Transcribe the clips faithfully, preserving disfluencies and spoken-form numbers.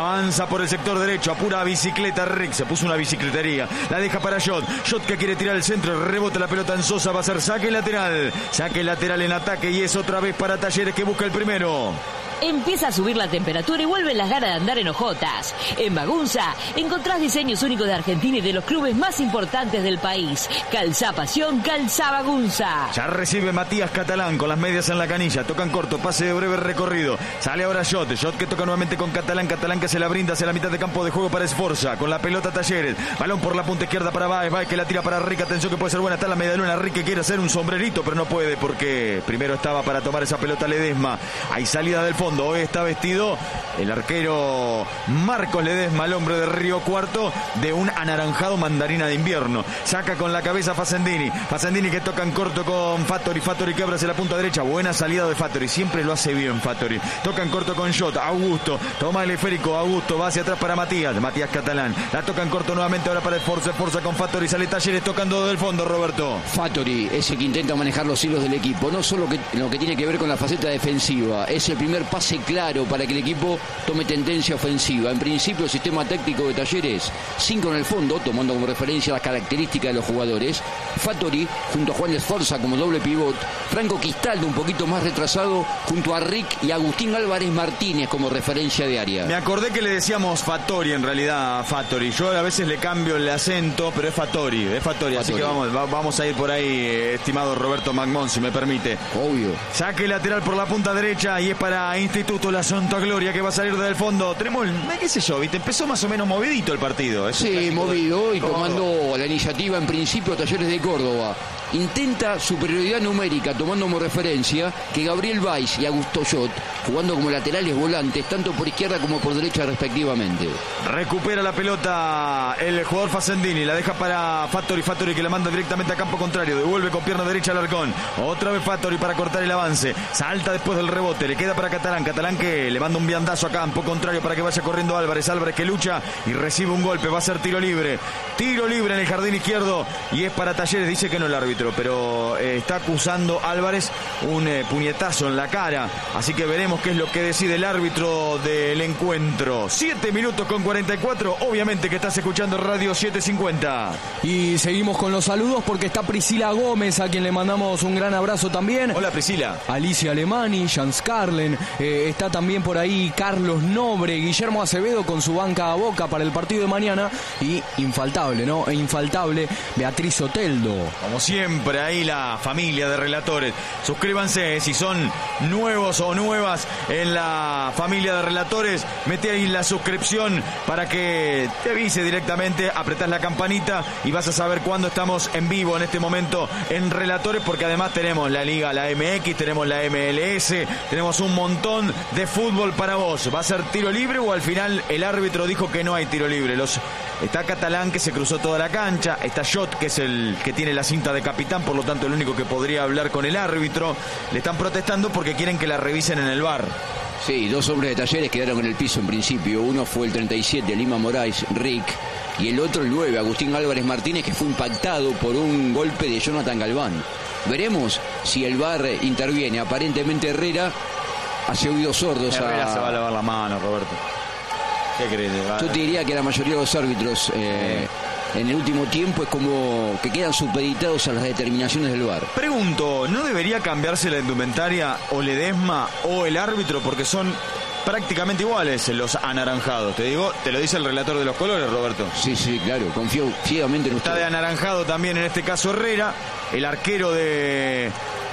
Avanza por el sector derecho, apura bicicleta Rick, se puso una bicicletería, la deja para Jot, Jot que quiere tirar el centro, rebota la pelota en Sosa, va a ser saque lateral, saque lateral en ataque y es otra vez para Talleres que busca el primero. Empieza a subir la temperatura y vuelven las ganas de andar en hojotas. En Bagunza encontrás diseños únicos de Argentina y de los clubes más importantes del país. Calzá Pasión, calzá Bagunza. Ya recibe Matías Catalán con las medias en la canilla. Tocan corto, pase de breve recorrido. Sale ahora Jot. Jot que toca nuevamente con Catalán. Catalán que se la brinda hacia la mitad de campo de juego para Sforza. Con la pelota Talleres. Balón por la punta izquierda para Baez. Baez que la tira para Rick. Atención que puede ser buena. Está la media luna. Rick que quiere hacer un sombrerito, pero no puede porque primero estaba para tomar esa pelota Ledesma. Hay salida del fondo. Hoy está vestido el arquero Marcos Ledesma, el hombre de Río Cuarto, de un anaranjado mandarina de invierno. Saca con la cabeza Facendini. Facendini que toca en corto con Fattori. Fattori que abre hacia la punta derecha. Buena salida de Fattori. Siempre lo hace bien Fattori. Toca en corto con Jot. Augusto. Toma el esférico. Augusto va hacia atrás para Matías. Matías Catalán. La toca en corto nuevamente ahora para el Forza. Forza con Fattori. Sale Talleres tocando del fondo, Roberto. Fattori es el que intenta manejar los hilos del equipo. No solo que, lo que tiene que ver con la faceta defensiva. Es el primer pase claro para que el equipo tome tendencia ofensiva. En principio, el sistema táctico de Talleres, cinco en el fondo, tomando como referencia las características de los jugadores. Fattori junto a Juan Sforza como doble pivot. Franco Quistaldo un poquito más retrasado junto a Rick y Agustín Álvarez Martínez como referencia de área. Me acordé que le decíamos Fattori en realidad, Fattori. Yo a veces le cambio el acento, pero es Fattori, es Fattori. Así que vamos, va, vamos a ir por ahí, estimado Roberto Magmón, si me permite. Obvio. Saque lateral por la punta derecha y es para Instituto La Santa Gloria que va a salir del fondo. Tenemos, qué sé yo, ¿viste? Empezó más o menos movidito el partido. Es sí, movido y tomando la iniciativa en principio Talleres de Córdoba. Intenta superioridad numérica tomando como referencia que Gabriel Valls y Augusto Jot jugando como laterales volantes tanto por izquierda como por derecha respectivamente. Recupera la pelota el jugador Facendini, la deja para Fattori, Fattori que la manda directamente a campo contrario, devuelve con pierna derecha al Arcón, otra vez Fattori para cortar el avance, salta después del rebote, le queda para Catalán, Catalán que le manda un viandazo a campo contrario para que vaya corriendo Álvarez, Álvarez que lucha y recibe un golpe, va a ser tiro libre, tiro libre en el jardín izquierdo y es para Talleres, dice que no el árbitro, pero eh, está acusando Álvarez un eh, puñetazo en la cara, así que veremos qué es lo que decide el árbitro del encuentro. siete minutos con cuarenta y cuatro, obviamente que estás escuchando Radio setecientos cincuenta. Y seguimos con los saludos porque está Priscila Gómez, a quien le mandamos un gran abrazo también. Hola Priscila. Alicia Alemani, Jans Carlen, eh, está también por ahí Carlos Nobre, Guillermo Acevedo con su banca a Boca para el partido de mañana y infaltable, ¿no? E infaltable Beatriz Oteldo. Como siempre, ahí la familia de relatores. Suscríbanse si son nuevos o nuevas en la familia de relatores. Mete ahí la suscripción para que te avise directamente. Apretás la campanita y vas a saber cuándo estamos en vivo en este momento en relatores, porque además tenemos la Liga, la M X, tenemos la M L S, tenemos un montón de fútbol para vos. ¿Va a ser tiro libre o al final el árbitro dijo que no hay tiro libre? Los Está Catalán que se cruzó toda la cancha, está Jot que es el que tiene la cinta de capitán, por lo tanto el único que podría hablar con el árbitro. Le están protestando porque quieren que la revisen en el V A R. Sí, dos hombres de Talleres quedaron en el piso en principio. Uno fue el treinta y siete, Lima Moraes, Rick, y el otro el nueve, Agustín Álvarez Martínez, que fue impactado por un golpe de Jonathan Galván. Veremos si el V A R interviene. Aparentemente Herrera hace oídos sordos. Herrera a... se va a lavar la mano, Roberto. ¿Qué crees? Yo te diría que la mayoría de los árbitros eh, en el último tiempo es como que quedan supeditados a las determinaciones del V A R. Pregunto, ¿no debería cambiarse la indumentaria o Ledesma o el árbitro? Porque son prácticamente iguales los anaranjados. Te digo, te lo dice el relator de los colores, Roberto. Sí, sí, claro, confío ciegamente en usted. Está de anaranjado también en este caso Herrera, el arquero de...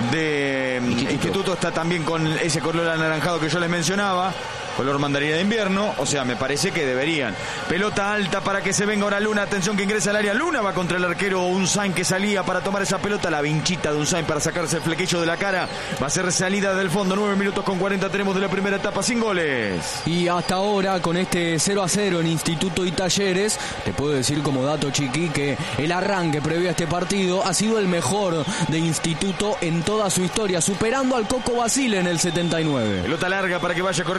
de Instituto. Instituto está también con ese color anaranjado que yo les mencionaba, color mandarina de invierno, o sea, me parece que deberían. Pelota alta para que se venga ahora Luna, atención que ingresa al área, Luna va contra el arquero Unzain que salía para tomar esa pelota, la vinchita de Unzain para sacarse el flequillo de la cara, va a ser salida del fondo, nueve minutos con cuarenta tenemos de la primera etapa sin goles. Y hasta ahora con este cero a cero en Instituto y Talleres, te puedo decir como dato chiqui que el arranque previo a este partido ha sido el mejor de Instituto en toda su historia, superando al Coco Basile en el setenta y nueve. Pelota larga para que vaya corriendo Rick,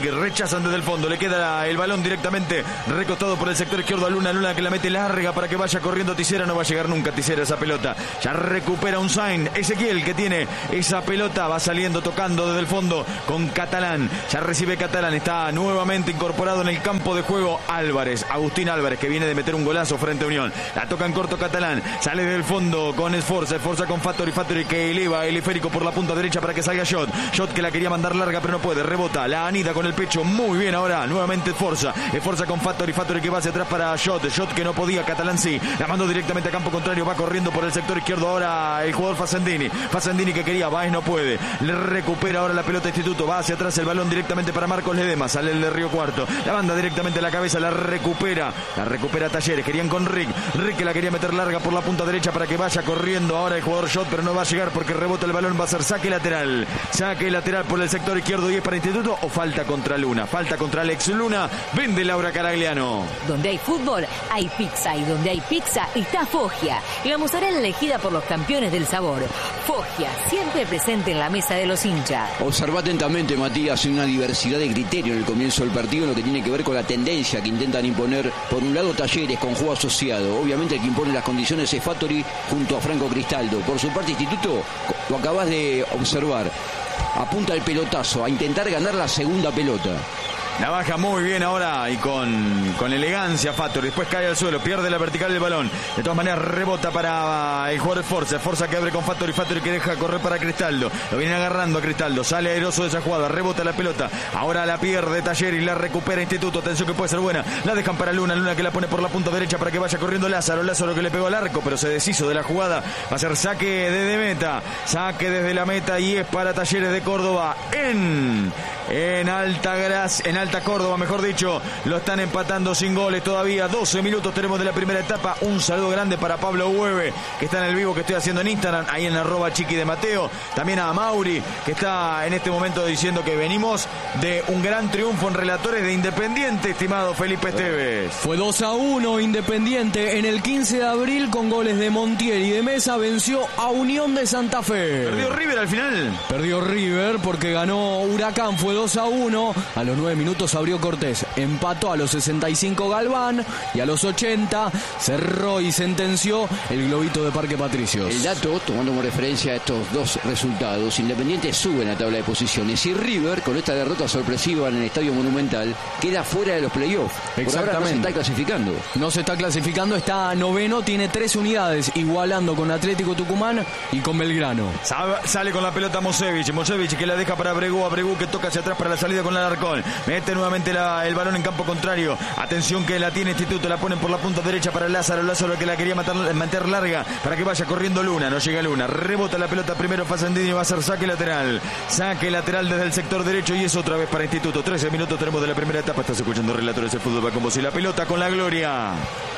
rechazan desde el fondo, le queda el balón directamente recostado por el sector izquierdo a Luna, Luna que la mete larga para que vaya corriendo Tisera, no va a llegar nunca Tisera esa pelota, ya recupera un Sainz, Ezequiel que tiene esa pelota, va saliendo tocando desde el fondo con Catalán, ya recibe Catalán, está nuevamente incorporado en el campo de juego Álvarez, Agustín Álvarez que viene de meter un golazo frente a Unión, la toca en corto Catalán, sale del fondo con Esforza, Esforza con Fattori, Fattori que eleva el esférico por la punta derecha para que salga Shot, Shot que la quería mandar larga pero no puede, rebota, la anida con el pecho, muy bien ahora, nuevamente Esforza, Esforza con Fattori, Fattori que va hacia atrás para Shot, Shot que no podía, Catalán sí, la mandó directamente a campo contrario, va corriendo por el sector izquierdo ahora el jugador Facendini, Facendini que quería, Baez no puede, le recupera ahora la pelota Instituto, va hacia atrás el balón directamente para Marcos Ledema, sale el de Río Cuarto, la manda directamente a la cabeza, la recupera, la recupera Talleres, querían con Rick, Rick que la quería meter larga por la punta derecha para que vaya corriendo ahora el jugador Shot, pero no va a llegar porque rebota el balón, va a ser saque lateral, saque lateral por el sector izquierdo y es para Instituto o falta contra Luna, falta contra Alex Luna, vende Laura Caragliano. Donde hay fútbol, hay pizza y donde hay pizza está Foggia, la mozzarella elegida por los campeones del sabor. Foggia, siempre presente en la mesa de los hinchas. Observa atentamente, Matías, una diversidad de criterio en el comienzo del partido, en lo que tiene que ver con la tendencia que intentan imponer. Por un lado, Talleres con juego asociado. Obviamente el que impone las condiciones es Fattori junto a Franco Cristaldo. Por su parte, Instituto, lo acabas de observar, apunta el pelotazo a intentar ganar la segunda pelota. La baja muy bien ahora y con, con elegancia Fattori. Después cae al suelo, pierde la vertical del balón. De todas maneras rebota para el jugador Forza. Forza que abre con Fattori. Fattori que deja correr para Cristaldo. Lo viene agarrando a Cristaldo. Sale airoso de esa jugada. Rebota la pelota. Ahora la pierde Talleres y la recupera Instituto. Atención que puede ser buena. La dejan para Luna. Luna que la pone por la punta derecha para que vaya corriendo Lázaro. Lázaro que le pegó al arco, pero se deshizo de la jugada. Va a ser saque desde meta. Saque desde la meta y es para Talleres de Córdoba en, en Alta Gracia. En Alta Córdoba, mejor dicho, lo están empatando sin goles todavía. doce minutos tenemos de la primera etapa. Un saludo grande para Pablo Hueve, que está en el vivo que estoy haciendo en Instagram, ahí en arroba Chiqui de Mateo. También a Mauri, que está en este momento diciendo que venimos de un gran triunfo en Relatores de Independiente, estimado Felipe Esteves. Fue dos a uno Independiente en el quince de abril con goles de Montiel y de Mesa, venció a Unión de Santa Fe. Perdió River al final. Perdió River porque ganó Huracán, fue dos a uno. A los nueve minutos abrió Cortés, empató a los sesenta y cinco Galván y a los ochenta cerró y sentenció el globito de Parque Patricios. El dato, tomando como referencia a estos dos resultados, Independiente sube en la tabla de posiciones y River, con esta derrota sorpresiva en el Estadio Monumental, queda fuera de los playoffs. Por ahora no se está clasificando. No se está clasificando, está noveno, tiene tres unidades, igualando con Atlético Tucumán y con Belgrano. Sale con la pelota Mosevich, Mosevich que la deja para Abregu, Abregu que toca hacia atrás para la salida con Alarcón. Mete nuevamente la, el balón en campo contrario. Atención que la tiene Instituto, la ponen por la punta derecha para Lázaro. Lázaro que la quería matar, mantener larga para que vaya corriendo Luna. No llega Luna. Rebota la pelota primero Facendini, va a ser saque lateral. Saque lateral desde el sector derecho y es otra vez para Instituto. trece minutos tenemos de la primera etapa. Estás escuchando Relatores de Fútbol, va con vos y la pelota con la gloria.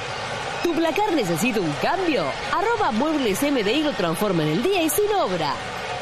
¿Tu placar necesita un cambio? Arroba Muebles M D I lo transforma en el día y sin obra.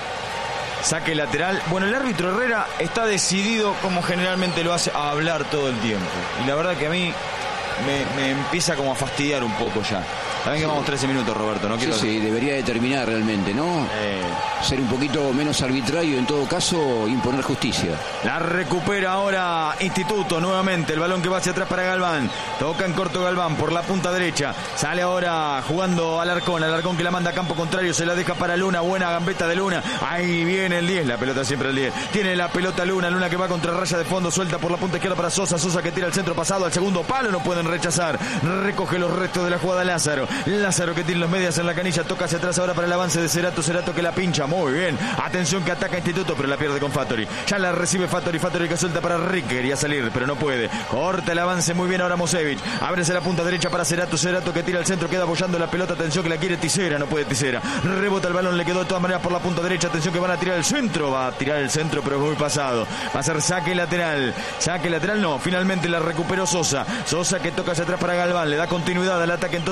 Saque lateral. Bueno, el árbitro Herrera está decidido, como generalmente lo hace, a hablar todo el tiempo. Y la verdad que a mí me, me empieza como a fastidiar un poco ya. También que vamos trece minutos, Roberto, ¿no? Quiero... Sí, sí, debería determinar realmente, ¿no? Eh... Ser un poquito menos arbitrario, en todo caso, imponer justicia. La recupera ahora Instituto, nuevamente, el balón que va hacia atrás para Galván. Toca en corto Galván por la punta derecha. Sale ahora jugando Alarcón, Alarcón que la manda a campo contrario, se la deja para Luna, buena gambeta de Luna. Ahí viene el diez, la pelota siempre el diez. Tiene la pelota Luna, Luna que va contra raya de fondo, suelta por la punta izquierda para Sosa, Sosa que tira el centro pasado al segundo palo, no pueden rechazar. Recoge los restos de la jugada Lázaro. Lázaro que tiene los medias en la canilla, toca hacia atrás ahora para el avance de Cerato, Cerato que la pincha, muy bien. Atención que ataca Instituto, pero la pierde con Fattori. Ya la recibe Fattori, Fattori que suelta para Rick, quería salir, pero no puede. Corta el avance muy bien ahora Mosevich. Ábrese la punta derecha para Cerato, Cerato que tira el centro, queda apoyando la pelota, atención que la quiere Tisera, no puede Tisera. Rebota el balón, le quedó de todas maneras por la punta derecha, atención que van a tirar el centro, va a tirar el centro, pero es muy pasado. Va a ser saque lateral. Saque lateral no, finalmente la recuperó Sosa. Sosa que toca hacia atrás para Galván, le da continuidad al ataque entonces Instituto.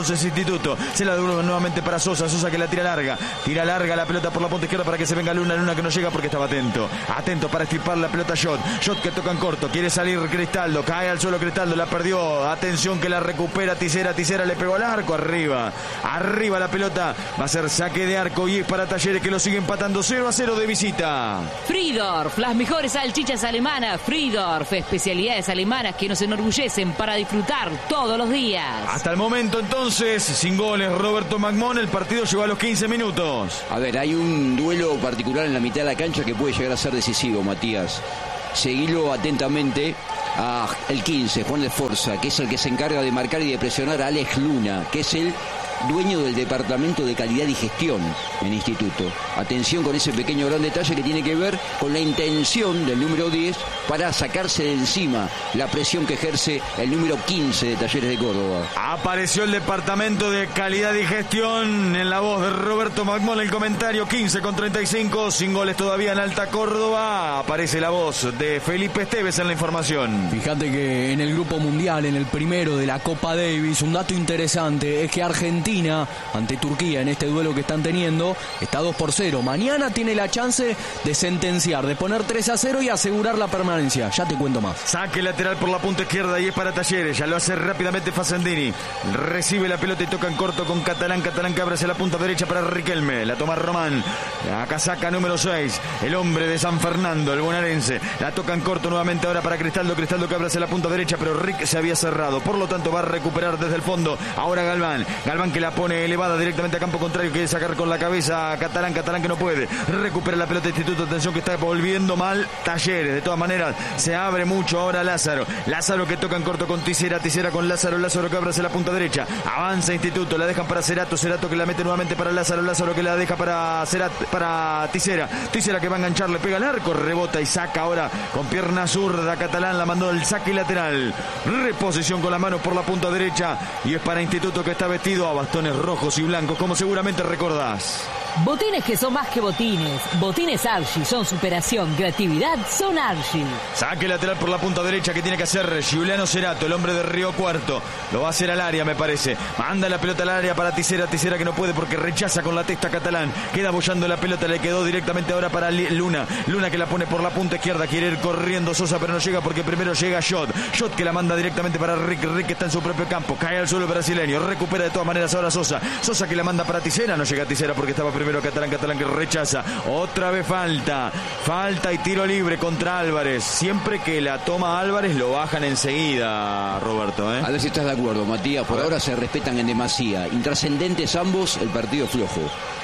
Instituto. Se la devuelve nuevamente para Sosa. Sosa que la tira larga. Tira larga la pelota por la punta izquierda para que se venga Luna. Luna que no llega porque estaba atento. Atento para estripar la pelota Shot. Shot que toca en corto. Quiere salir Cristaldo. Cae al suelo Cristaldo. La perdió. Atención que la recupera Tisera. Tisera le pegó al arco. Arriba. Arriba la pelota. Va a ser saque de arco y es para Talleres que lo sigue empatando cero a cero de visita. Friedorf, las mejores salchichas alemanas. Friedorf, especialidades alemanas que nos enorgullecen para disfrutar todos los días. Hasta el momento entonces, sin goles Roberto Magmón, el partido llegó a los quince minutos. A ver, hay un duelo particular en la mitad de la cancha que puede llegar a ser decisivo, Matías. Seguilo atentamente a el quince, Juan de Forza, que es el que se encarga de marcar y de presionar a Alex Luna, que es el dueño del departamento de calidad y gestión en Instituto. Atención con ese pequeño gran detalle que tiene que ver con la intención del número diez para sacarse de encima la presión que ejerce el número quince de Talleres de Córdoba. Apareció el departamento de calidad y gestión en la voz de Roberto Magmón, el comentario quince con treinta y cinco, sin goles todavía en Alta Córdoba. Aparece la voz de Felipe Esteves en la información. Fíjate que en el grupo mundial, en el primero de la Copa Davis, un dato interesante es que Argentina ante Turquía en este duelo que están teniendo está dos por cero. Mañana tiene la chance de sentenciar, de poner tres a cero y asegurar la permanencia. Ya te cuento más. Saque lateral por la punta izquierda y es para Talleres. Ya lo hace rápidamente Facendini. Recibe la pelota y toca en corto con Catalán. Catalán que abre hacia la punta derecha para Riquelme. La toma Román. La casaca número seis. El hombre de San Fernando, el bonaerense. La toca en corto nuevamente ahora para Cristaldo. Cristaldo que abre hacia la punta derecha, pero Rick se había cerrado. Por lo tanto va a recuperar desde el fondo. Ahora Galván. Galván que la pone elevada directamente a campo contrario, quiere sacar con la cabeza a Catalán, Catalán que no puede, recupera la pelota Instituto, atención que está volviendo mal Talleres, de todas maneras se abre mucho ahora Lázaro, Lázaro que toca en corto con Tisera, Tisera con Lázaro, Lázaro que abre hacia la punta derecha, avanza Instituto, la dejan para Cerato, Cerato que la mete nuevamente para Lázaro, Lázaro que la deja para Cerato, para Tisera, Tisera que va a enganchar, le pega el arco, rebota y saca ahora con pierna zurda, Catalán la mandó el saque lateral, reposición con la mano por la punta derecha y es para Instituto que está vestido a bastones rojos y blancos, como seguramente recordás. Botines que son más que botines. Botines Archie son superación, creatividad, son Archie. Saque lateral por la punta derecha que tiene que hacer Giuliano Cerato, el hombre de Río Cuarto. Lo va a hacer al área, me parece. Manda la pelota al área para Tisera, Tisera que no puede porque rechaza con la testa Catalán. Queda bollando la pelota, le quedó directamente ahora para Luna. Luna que la pone por la punta izquierda, quiere ir corriendo Sosa, pero no llega porque primero llega Shot. Shot que la manda directamente para Rick. Rick que está en su propio campo, cae al suelo el brasileño, recupera de todas maneras ahora Sosa. Sosa que la manda para Tisera, no llega Tisera porque estaba primero Catalán, Catalán que rechaza, otra vez falta, falta y tiro libre contra Álvarez, siempre que la toma Álvarez lo bajan enseguida, Roberto, ¿eh? A ver si estás de acuerdo, Matías, por ahora se respetan en demasía, intrascendentes ambos, el partido flojo.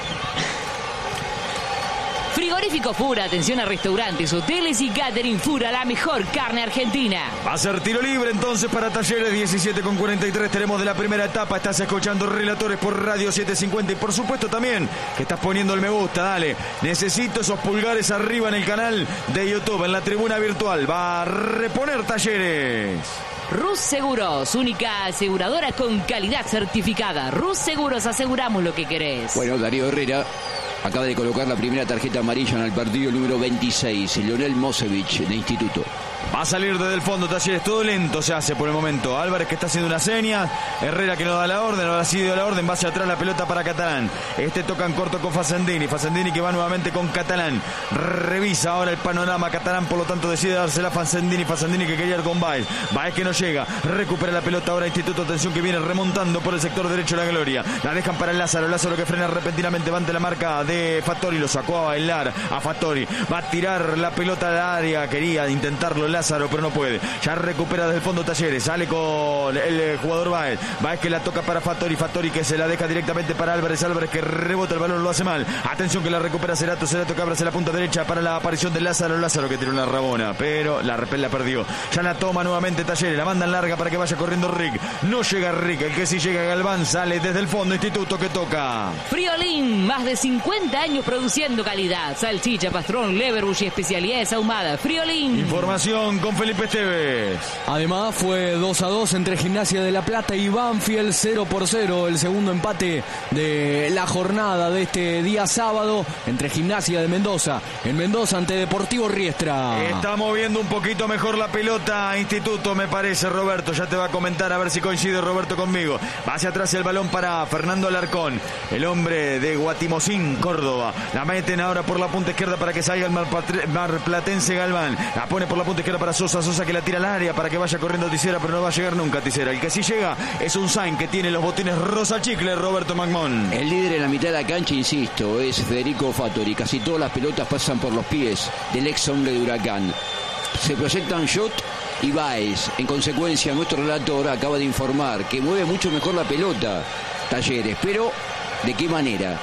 Frigorífico Fura, atención a restaurantes, hoteles y catering Fura, la mejor carne argentina. Va a ser tiro libre entonces para Talleres, diecisiete con cuarenta y tres tenemos de la primera etapa. Estás escuchando Relatores por Radio setecientos cincuenta y por supuesto también que estás poniendo el me gusta, dale. Necesito esos pulgares arriba en el canal de YouTube, en la tribuna virtual. Va a reponer Talleres. Rus Seguros, única aseguradora con calidad certificada. Rus Seguros, aseguramos lo que querés. Bueno, Darío Herrera acaba de colocar la primera tarjeta amarilla en el partido número veintiséis, Leonel Mosevich de Instituto. Va a salir desde el fondo Talleres, todo lento se hace por el momento. Álvarez que está haciendo una seña, Herrera que no da la orden, ahora sí dio la orden, va hacia atrás la pelota para Catalán. Este toca en corto con Facendini, Facendini que va nuevamente con Catalán. Revisa ahora el panorama Catalán, por lo tanto decide dársela a Facendini, Facendini que quería ir con Baez. Baez que no llega, recupera la pelota ahora Instituto, atención que viene remontando por el sector derecho de la gloria. La dejan para Lázaro, Lázaro que frena repentinamente, va ante la marca de Fattori, lo sacó a bailar a Fattori. Va a tirar la pelota al área, quería intentarlo Lázaro, pero no puede. Ya recupera desde el fondo Talleres. Sale con el jugador Baez. Baez que la toca para Fattori. Fattori que se la deja directamente para Álvarez. Álvarez que rebota el balón, lo hace mal. Atención que la recupera Cerato. Cerato que abre hacia la punta derecha para la aparición de Lázaro. Lázaro que tiró una rabona, pero la repel la perdió. Ya la toma nuevamente Talleres. La mandan larga para que vaya corriendo Rick. No llega Rick. El que sí llega Galván sale desde el fondo. Instituto que toca. Friolín, más de cincuenta cuarenta años produciendo calidad. Salchicha, pastrón, leverbush y especialidades ahumadas. Friolín. Información con Felipe Esteves. Además fue dos a dos entre Gimnasia de La Plata y Banfield, cero por cero. El segundo empate de la jornada de este día sábado entre Gimnasia de Mendoza. En Mendoza ante Deportivo Riestra. Está moviendo un poquito mejor la pelota Instituto, me parece, Roberto. Ya te va a comentar a ver si coincide Roberto conmigo. Va hacia atrás el balón para Fernando Alarcón, el hombre de Guatimosín, Córdoba. La meten ahora por la punta izquierda para que salga el marplatense Galván. La pone por la punta izquierda para Sosa. Sosa que la tira al área para que vaya corriendo Tisera, pero no va a llegar nunca Tisera. El que sí llega es un Sainz que tiene los botines rosa chicle, Roberto Magmón. El líder en la mitad de la cancha, insisto, es Federico Fattori. Casi todas las pelotas pasan por los pies del ex hombre de Huracán. Se proyectan Shot y Baez. En consecuencia, nuestro relator acaba de informar que mueve mucho mejor la pelota Talleres, pero ¿de qué manera?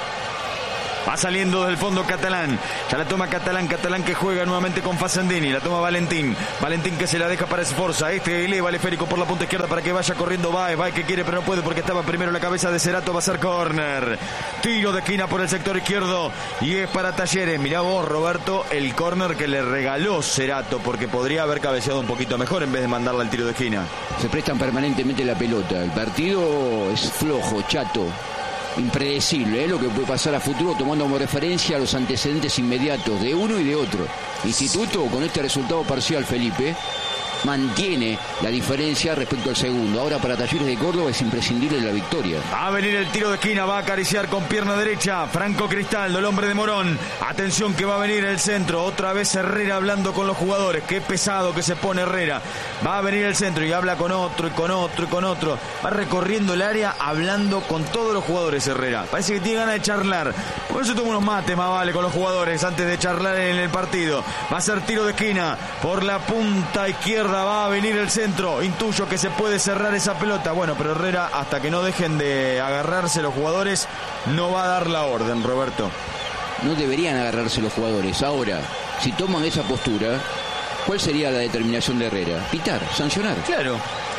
Va saliendo del fondo Catalán. Ya la toma Catalán. Catalán que juega nuevamente con Facendini. La toma Valentín. Valentín que se la deja para Sforza. Este eleva el esférico por la punta izquierda para que vaya corriendo Baez. Baez que quiere pero no puede porque estaba primero la cabeza de Cerato. Va a ser córner. Tiro de esquina por el sector izquierdo. Y es para Talleres. Mirá vos, Roberto, el córner que le regaló Cerato, porque podría haber cabeceado un poquito mejor en vez de mandarla al tiro de esquina. Se prestan permanentemente la pelota. El partido es flojo, chato. Impredecible, ¿eh? Lo que puede pasar a futuro, tomando como referencia los antecedentes inmediatos de uno y de otro. Instituto, con este resultado parcial, Felipe, mantiene la diferencia respecto al segundo. Ahora para Talleres de Córdoba es imprescindible la victoria. Va a venir el tiro de esquina, va a acariciar con pierna derecha Franco Cristaldo, el hombre de Morón. Atención que va a venir el centro, otra vez Herrera hablando con los jugadores. Qué pesado que se pone Herrera. Va a venir el centro y habla con otro y con otro y con otro. Va recorriendo el área hablando con todos los jugadores Herrera. Parece que tiene ganas de charlar. Por eso toma unos mates más vale con los jugadores antes de charlar en el partido. Va a ser tiro de esquina por la punta izquierda. Va a venir el centro. Intuyo que se puede cerrar esa pelota. Bueno, pero Herrera, hasta que no dejen de agarrarse los jugadores, no va a dar la orden, Roberto. No deberían agarrarse los jugadores. Ahora, si toman esa postura, ¿cuál sería la determinación de Herrera? Pitar, sancionar. Claro.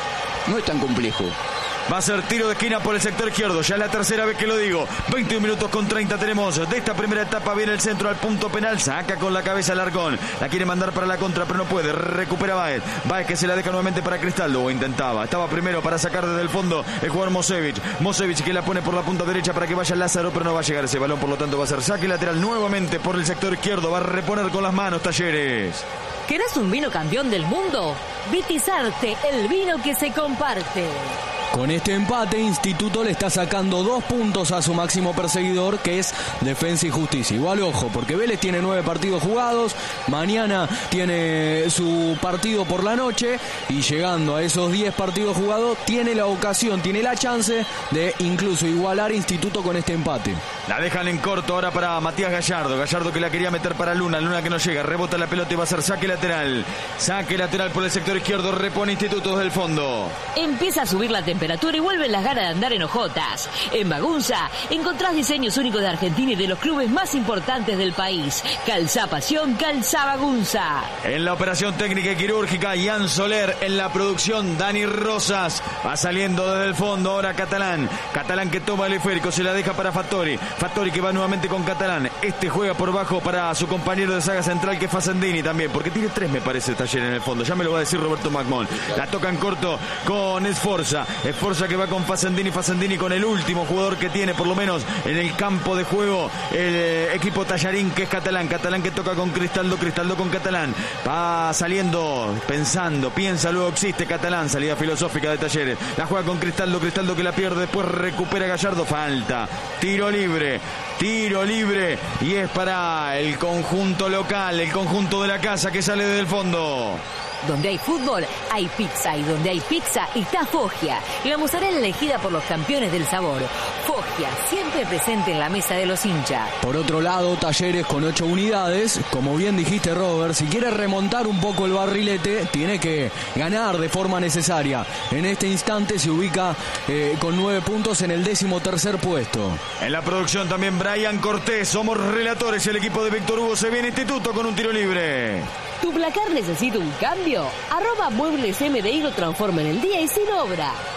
No es tan complejo. Va a ser tiro de esquina por el sector izquierdo. Ya es la tercera vez que lo digo. veintiún minutos con treinta tenemos de esta primera etapa. Viene el centro al punto penal. Saca con la cabeza Alarcón. La quiere mandar para la contra, pero no puede. Recupera Baez. Baez que se la deja nuevamente para Cristaldo. O intentaba. Estaba primero para sacar desde el fondo el jugador Mosevich. Mosevich que la pone por la punta derecha para que vaya Lázaro, pero no va a llegar ese balón. Por lo tanto va a ser saque lateral nuevamente por el sector izquierdo. Va a reponer con las manos Talleres. ¿Querés un vino campeón del mundo? Vitizarte, el vino que se comparte. Con este empate, Instituto le está sacando dos puntos a su máximo perseguidor, que es Defensa y Justicia. Igual, ojo, porque Vélez tiene nueve partidos jugados, mañana tiene su partido por la noche, y llegando a esos diez partidos jugados, tiene la ocasión, tiene la chance de incluso igualar Instituto con este empate. La dejan en corto ahora para Matías Gallardo. Gallardo que la quería meter para Luna. Luna que no llega. Rebota la pelota y va a ser saque lateral. Saque lateral por el sector izquierdo. Repone Instituto desde el fondo. Empieza a subir la temperatura y vuelven las ganas de andar en hojotas. En Magunza encontrás diseños únicos de Argentina y de los clubes más importantes del país. Calzá Pasión, Calzá Magunza. En la operación técnica y quirúrgica, Ian Soler. En la producción, Dani Rosas. Va saliendo desde el fondo ahora Catalán. Catalán que toma el esférico. Se la deja para Fattori. Fattori que va nuevamente con Catalán. Este juega por bajo para su compañero de saga central que es Facendini también, porque tiene tres me parece Talleres en el fondo. Ya me lo va a decir Roberto Magmón. La toca en corto con Sforza. Sforza que va con Facendini. Facendini con el último jugador que tiene por lo menos en el campo de juego el equipo Tallarín, que es Catalán. Catalán que toca con Cristaldo. Cristaldo con Catalán. Va saliendo, pensando, piensa, luego existe Catalán. Salida filosófica de Talleres. La juega con Cristaldo. Cristaldo que la pierde, después recupera Gallardo. Falta. Tiro libre. Tiro libre y es para el conjunto local, el conjunto de la casa que sale desde el fondo. Donde hay fútbol, hay pizza, y donde hay pizza está Foggia, la mozzarella elegida por los campeones del sabor. Foggia, siempre presente en la mesa de los hinchas. Por otro lado, Talleres con ocho unidades, como bien dijiste, Robert, si quiere remontar un poco el barrilete, tiene que ganar de forma necesaria. En este instante se ubica eh, con nueve puntos en el décimo tercer puesto. En la producción también Brian Cortés, somos relatores, el equipo de Víctor Hugo se viene Instituto con un tiro libre. ¿Tu placar necesita un cambio? Arroba Muebles M D I lo transforma en el día y sin obra.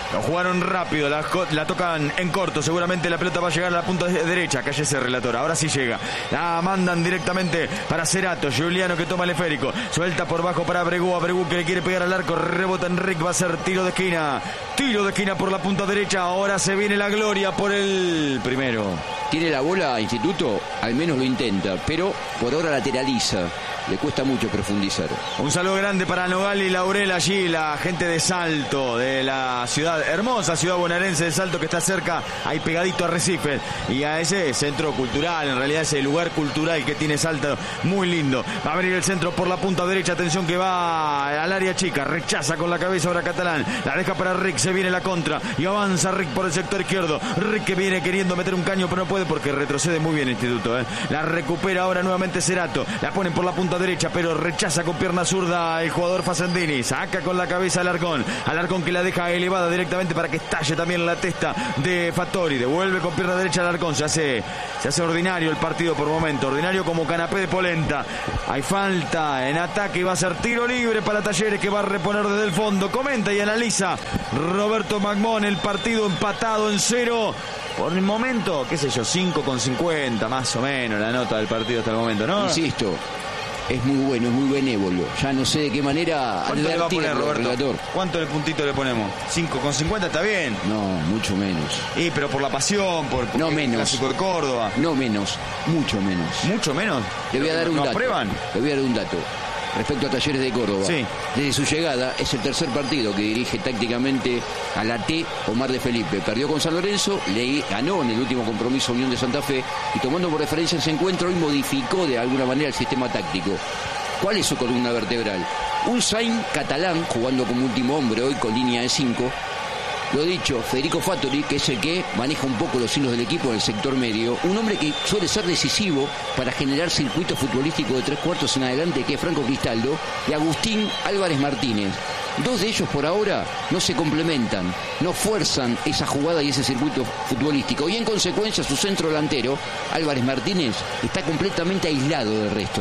Lo jugaron rápido, la, la tocan en corto. Seguramente la pelota va a llegar a la punta derecha. Cállese, relator. Ahora sí llega. La mandan directamente para Cerato. Giuliano que toma el esférico. Suelta por bajo para Abregu. Abregu que le quiere pegar al arco. Rebota Enrique. Va a ser tiro de esquina. Tiro de esquina por la punta derecha. Ahora se viene la gloria por el primero. Tiene la bola Instituto, al menos lo intenta, pero por ahora lateraliza. Le cuesta mucho profundizar. Un saludo grande para Nogal y Laurel allí, la gente de Salto, de la ciudad, hermosa ciudad bonaerense de Salto, que está cerca, ahí pegadito a Recife, y a ese centro cultural, en realidad ese lugar cultural que tiene Salto, muy lindo. Va a venir el centro por la punta derecha, atención que va al área chica, rechaza con la cabeza ahora Catalán, la deja para Rick, se viene la contra, y avanza Rick por el sector izquierdo. Rick que viene queriendo meter un caño, pero no puede porque retrocede muy bien Instituto, ¿eh? La recupera ahora nuevamente Cerato, la ponen por la punta derecha, pero rechaza con pierna zurda el jugador Facendini. Saca con la cabeza Alarcón. Alarcón que la deja elevada directamente para que estalle también la testa de Fattori. Devuelve con pierna derecha Alarcón. Se hace, se hace ordinario el partido por momento. Ordinario como canapé de polenta. Hay falta en ataque y va a ser tiro libre para Talleres, que va a reponer desde el fondo. Comenta y analiza Roberto Magmón el partido empatado en cero. Por el momento, qué sé yo, cinco con cincuenta más o menos la nota del partido hasta el momento, ¿no? Insisto, es muy bueno, es muy benévolo. Ya no sé de qué manera. ¿Cuánto le va a poner, Roberto? Relator. ¿Cuánto de puntito le ponemos? ¿cinco con cincuenta está bien? No, mucho menos. Y pero por la pasión, por, por no menos. El clásico de Córdoba. No menos, mucho menos. ¿Mucho menos? Le voy a dar un ¿Lo dato. aprueban? Le voy a dar un dato. Respecto a Talleres de Córdoba, sí. Desde su llegada es el tercer partido que dirige tácticamente a la T Omar de Felipe. Perdió con San Lorenzo, le ganó en el último compromiso Unión de Santa Fe y tomando por referencia ese encuentro y modificó de alguna manera el sistema táctico. ¿Cuál es su columna vertebral? Un Sain Catalán jugando como último hombre hoy con línea de cinco. Lo dicho, Federico Fattori, que es el que maneja un poco los hilos del equipo en el sector medio, un hombre que suele ser decisivo para generar circuito futbolístico de tres cuartos en adelante, que es Franco Cristaldo, y Agustín Álvarez Martínez. Dos de ellos por ahora no se complementan, no fuerzan esa jugada y ese circuito futbolístico, y en consecuencia su centro delantero, Álvarez Martínez, está completamente aislado del resto.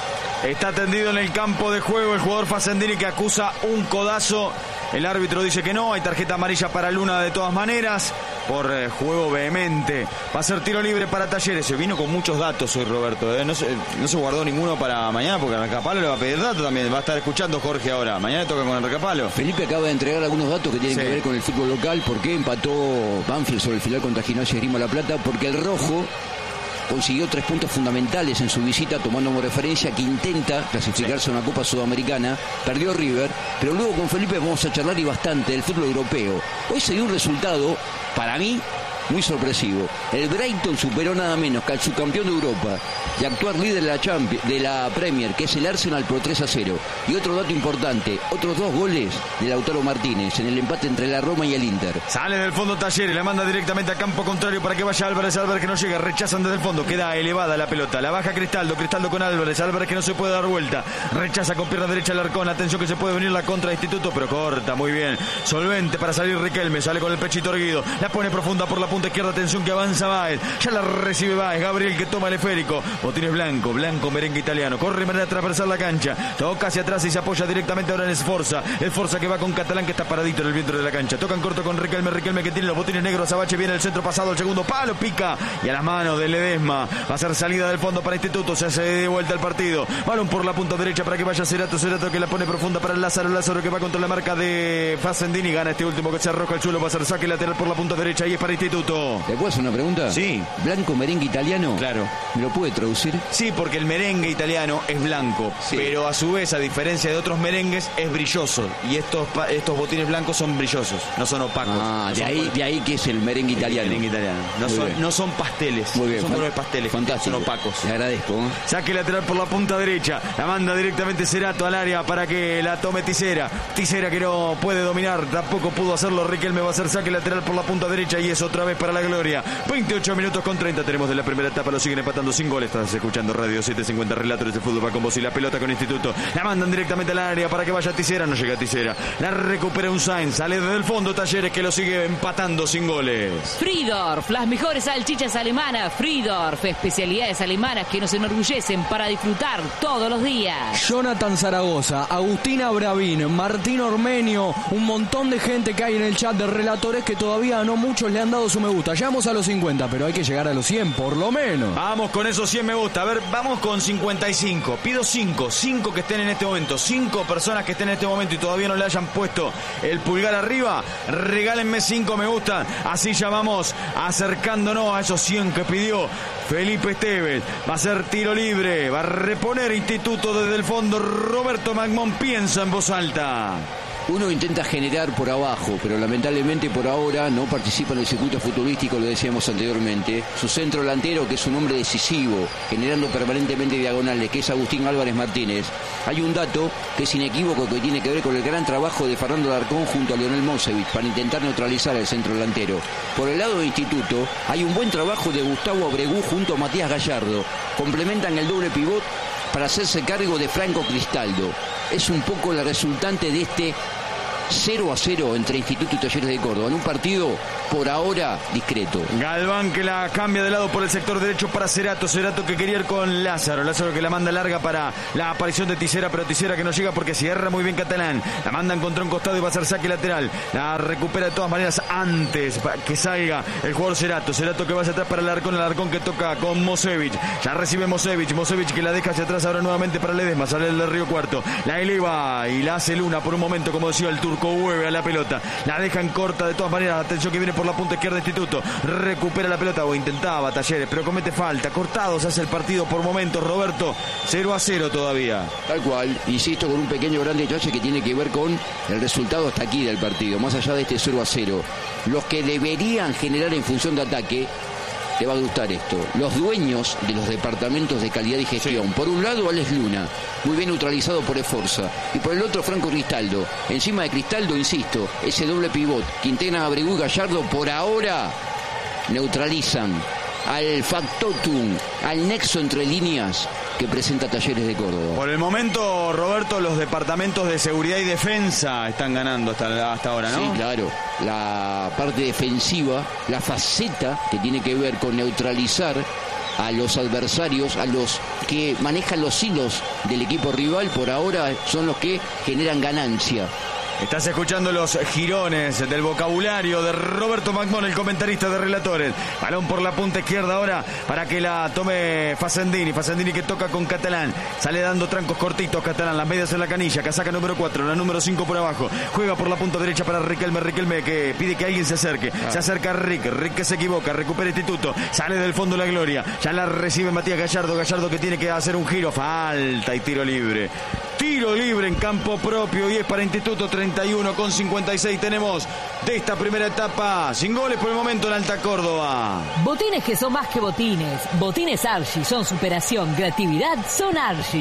Está tendido en el campo de juego el jugador Facendini, que acusa un codazo. El árbitro dice que no, hay tarjeta amarilla para Luna de todas maneras, por eh, juego vehemente. Va a ser tiro libre para Talleres. Se vino con muchos datos hoy, Roberto. ¿eh? No, se, no se guardó ninguno para mañana, porque Enrique Palo le va a pedir datos también. Va a estar escuchando Jorge ahora. Mañana toca con Enrique Palo. Felipe acaba de entregar algunos datos que tienen sí. que ver con el fútbol local. ¿Por qué empató Banfield sobre el final contra Gimnasia y Esgrima La Plata? Porque el rojo consiguió tres puntos fundamentales en su visita, tomando como referencia que intenta clasificarse sí. a una Copa Sudamericana. Perdió River, pero luego con Felipe vamos a charlar y bastante del fútbol europeo. Hoy se dio un resultado, para mí, muy sorpresivo. El Brighton superó nada menos que al subcampeón de Europa y actual líder de la, Champions, de la Premier, que es el Arsenal, por tres a cero. Y otro dato importante, otros dos goles de Lautaro Martínez en el empate entre la Roma y el Inter. Sale del fondo Talleres, la manda directamente a campo contrario para que vaya Álvarez. Álvarez que no llega, rechazan desde el fondo, queda elevada la pelota, la baja Cristaldo, Cristaldo con Álvarez, Álvarez que no se puede dar vuelta, rechaza con pierna derecha el Arcón. Atención que se puede venir la contra de Instituto, pero corta, muy bien, solvente para salir Riquelme, sale con el pechito erguido, la pone profunda por la punta izquierda. Atención que avanza Báez, ya la recibe Báez, Gabriel que toma el esférico, botines blanco, blanco merengue italiano, corre de manera a atravesar la cancha, toca hacia atrás y se apoya directamente ahora en Esforza, Esforza que va con Catalán, que está paradito en el vientre de la cancha, tocan corto con Riquelme, Riquelme que tiene los botines negros, Abache viene el centro pasado, el segundo palo, pica, y a las manos de Ledesma, va a ser salida del fondo para Instituto, se hace de vuelta el partido, balón por la punta derecha para que vaya Cerato, Cerato que la pone profunda para el Lázaro, Lázaro que va contra la marca de Facendini, gana este último que se arroja el chulo, va a ser saque lateral por la punta derecha y es para Instituto. ¿Le puedo hacer una pregunta? Sí. ¿Blanco merengue italiano? Claro. ¿Me lo puede traducir? Sí, porque el merengue italiano es blanco, sí. pero a su vez, a diferencia de otros merengues, es brilloso. Y estos estos botines blancos son brillosos, no son opacos. Ah, no de, son ahí, por... de ahí que es el merengue italiano. El merengue italiano. No, son, no son pasteles. Muy bien. Son colores pasteles. Fantástico. Son opacos. Le agradezco. ¿eh? Saque lateral por la punta derecha. La manda directamente Cerato al área para que la tome Tisera. Tisera que no puede dominar, tampoco pudo hacerlo. Riquelme va a hacer saque lateral por la punta derecha y es otra vez para la gloria. veintiocho minutos con treinta tenemos de la primera etapa. Lo siguen empatando sin goles. Estás escuchando Radio setecientos cincuenta, Relatores de Fútbol, va con vos y la pelota con Instituto. La mandan directamente al área para que vaya Tisera. No llega Tisera. La recupera un Sainz. Sale desde el fondo Talleres, que lo sigue empatando sin goles. Friedorf, las mejores salchichas alemanas. Friedorf, especialidades alemanas que nos enorgullecen para disfrutar todos los días. Jonathan Zaragoza, Agustina Bravín, Martín Ormenio, un montón de gente que hay en el chat de Relatores que todavía no muchos le han dado su me gusta. Llegamos a los cincuenta, pero hay que llegar a los cien por lo menos. Vamos con esos cien me gusta. A ver, vamos con cincuenta y cinco. Pido cinco, cinco que estén en este momento, cinco personas que estén en este momento y todavía no le hayan puesto el pulgar arriba. Regálenme cinco me gusta. Así ya vamos acercándonos a esos cien que pidió Felipe Esteves. Va a ser tiro libre, va a reponer Instituto desde el fondo. Roberto Magmón piensa en voz alta. Uno intenta generar por abajo, pero lamentablemente por ahora no participa en el circuito futbolístico, lo decíamos anteriormente. Su centro delantero, que es un hombre decisivo, generando permanentemente diagonales, que es Agustín Álvarez Martínez. Hay un dato que es inequívoco, que tiene que ver con el gran trabajo de Fernando Alarcón junto a Lionel Monsevich para intentar neutralizar el centro delantero. Por el lado de Instituto, hay un buen trabajo de Gustavo Abregú junto a Matías Gallardo. Complementan el doble pivot para hacerse cargo de Franco Cristaldo. Es un poco la resultante de este cero a cero entre Instituto y Talleres de Córdoba, en un partido por ahora discreto. Galván que la cambia de lado por el sector derecho para Cerato. Cerato que quería ir con Lázaro. Lázaro que la manda larga para la aparición de Tisera, pero Tisera que no llega porque cierra muy bien Catalán. La mandan contra un costado y va a ser saque lateral. La recupera de todas maneras antes que salga el jugador Cerato. Cerato que va hacia atrás para el Alarcón. El Alarcón que toca con Mosevich. Ya recibe Mosevich. Mosevich que la deja hacia atrás ahora nuevamente para Ledesma. Sale el de Río Cuarto. La eleva y la hace Luna por un momento, como decía el turco. Hueve a la pelota. La dejan corta de todas maneras. Atención que viene por la punta izquierda Instituto. Recupera la pelota o intentaba Talleres, pero comete falta. Cortado se hace el partido por momentos, Roberto. cero a cero todavía. Tal cual. Insisto, con un pequeño gran detalle que tiene que ver con el resultado hasta aquí del partido. Más allá de este cero a cero. Los que deberían generar en función de ataque, te va a gustar esto, los dueños de los departamentos de calidad y gestión. Sí. Por un lado, Alex Luna, muy bien neutralizado por Esforza. Y por el otro, Franco Cristaldo. Encima de Cristaldo, insisto, ese doble pivot que integran a Abregú y Gallardo, por ahora neutralizan al factotum, al nexo entre líneas que presenta Talleres de Córdoba. Por el momento, Roberto, los departamentos de seguridad y defensa están ganando hasta, hasta ahora, ¿no? Sí, claro. La parte defensiva, la faceta que tiene que ver con neutralizar a los adversarios, a los que manejan los hilos del equipo rival, por ahora son los que generan ganancia. Estás escuchando los girones del vocabulario de Roberto Magmón, el comentarista de Relatores. Balón por la punta izquierda ahora para que la tome Facendini. Facendini que toca con Catalán. Sale dando trancos cortitos Catalán. Las medias en la canilla. Casaca número cuatro. La número cinco por abajo. Juega por la punta derecha para Riquelme. Riquelme que pide que alguien se acerque. Ah. Se acerca Rick. Rick que se equivoca. Recupera Instituto. Sale del fondo la gloria. Ya la recibe Matías Gallardo. Gallardo que tiene que hacer un giro. Falta y tiro libre. Tiro libre en campo propio y es para Instituto. Treinta y uno con cincuenta y seis tenemos de esta primera etapa. Sin goles por el momento en Alta Córdoba. Botines que son más que botines. Botines Archie son superación, creatividad, son Archie.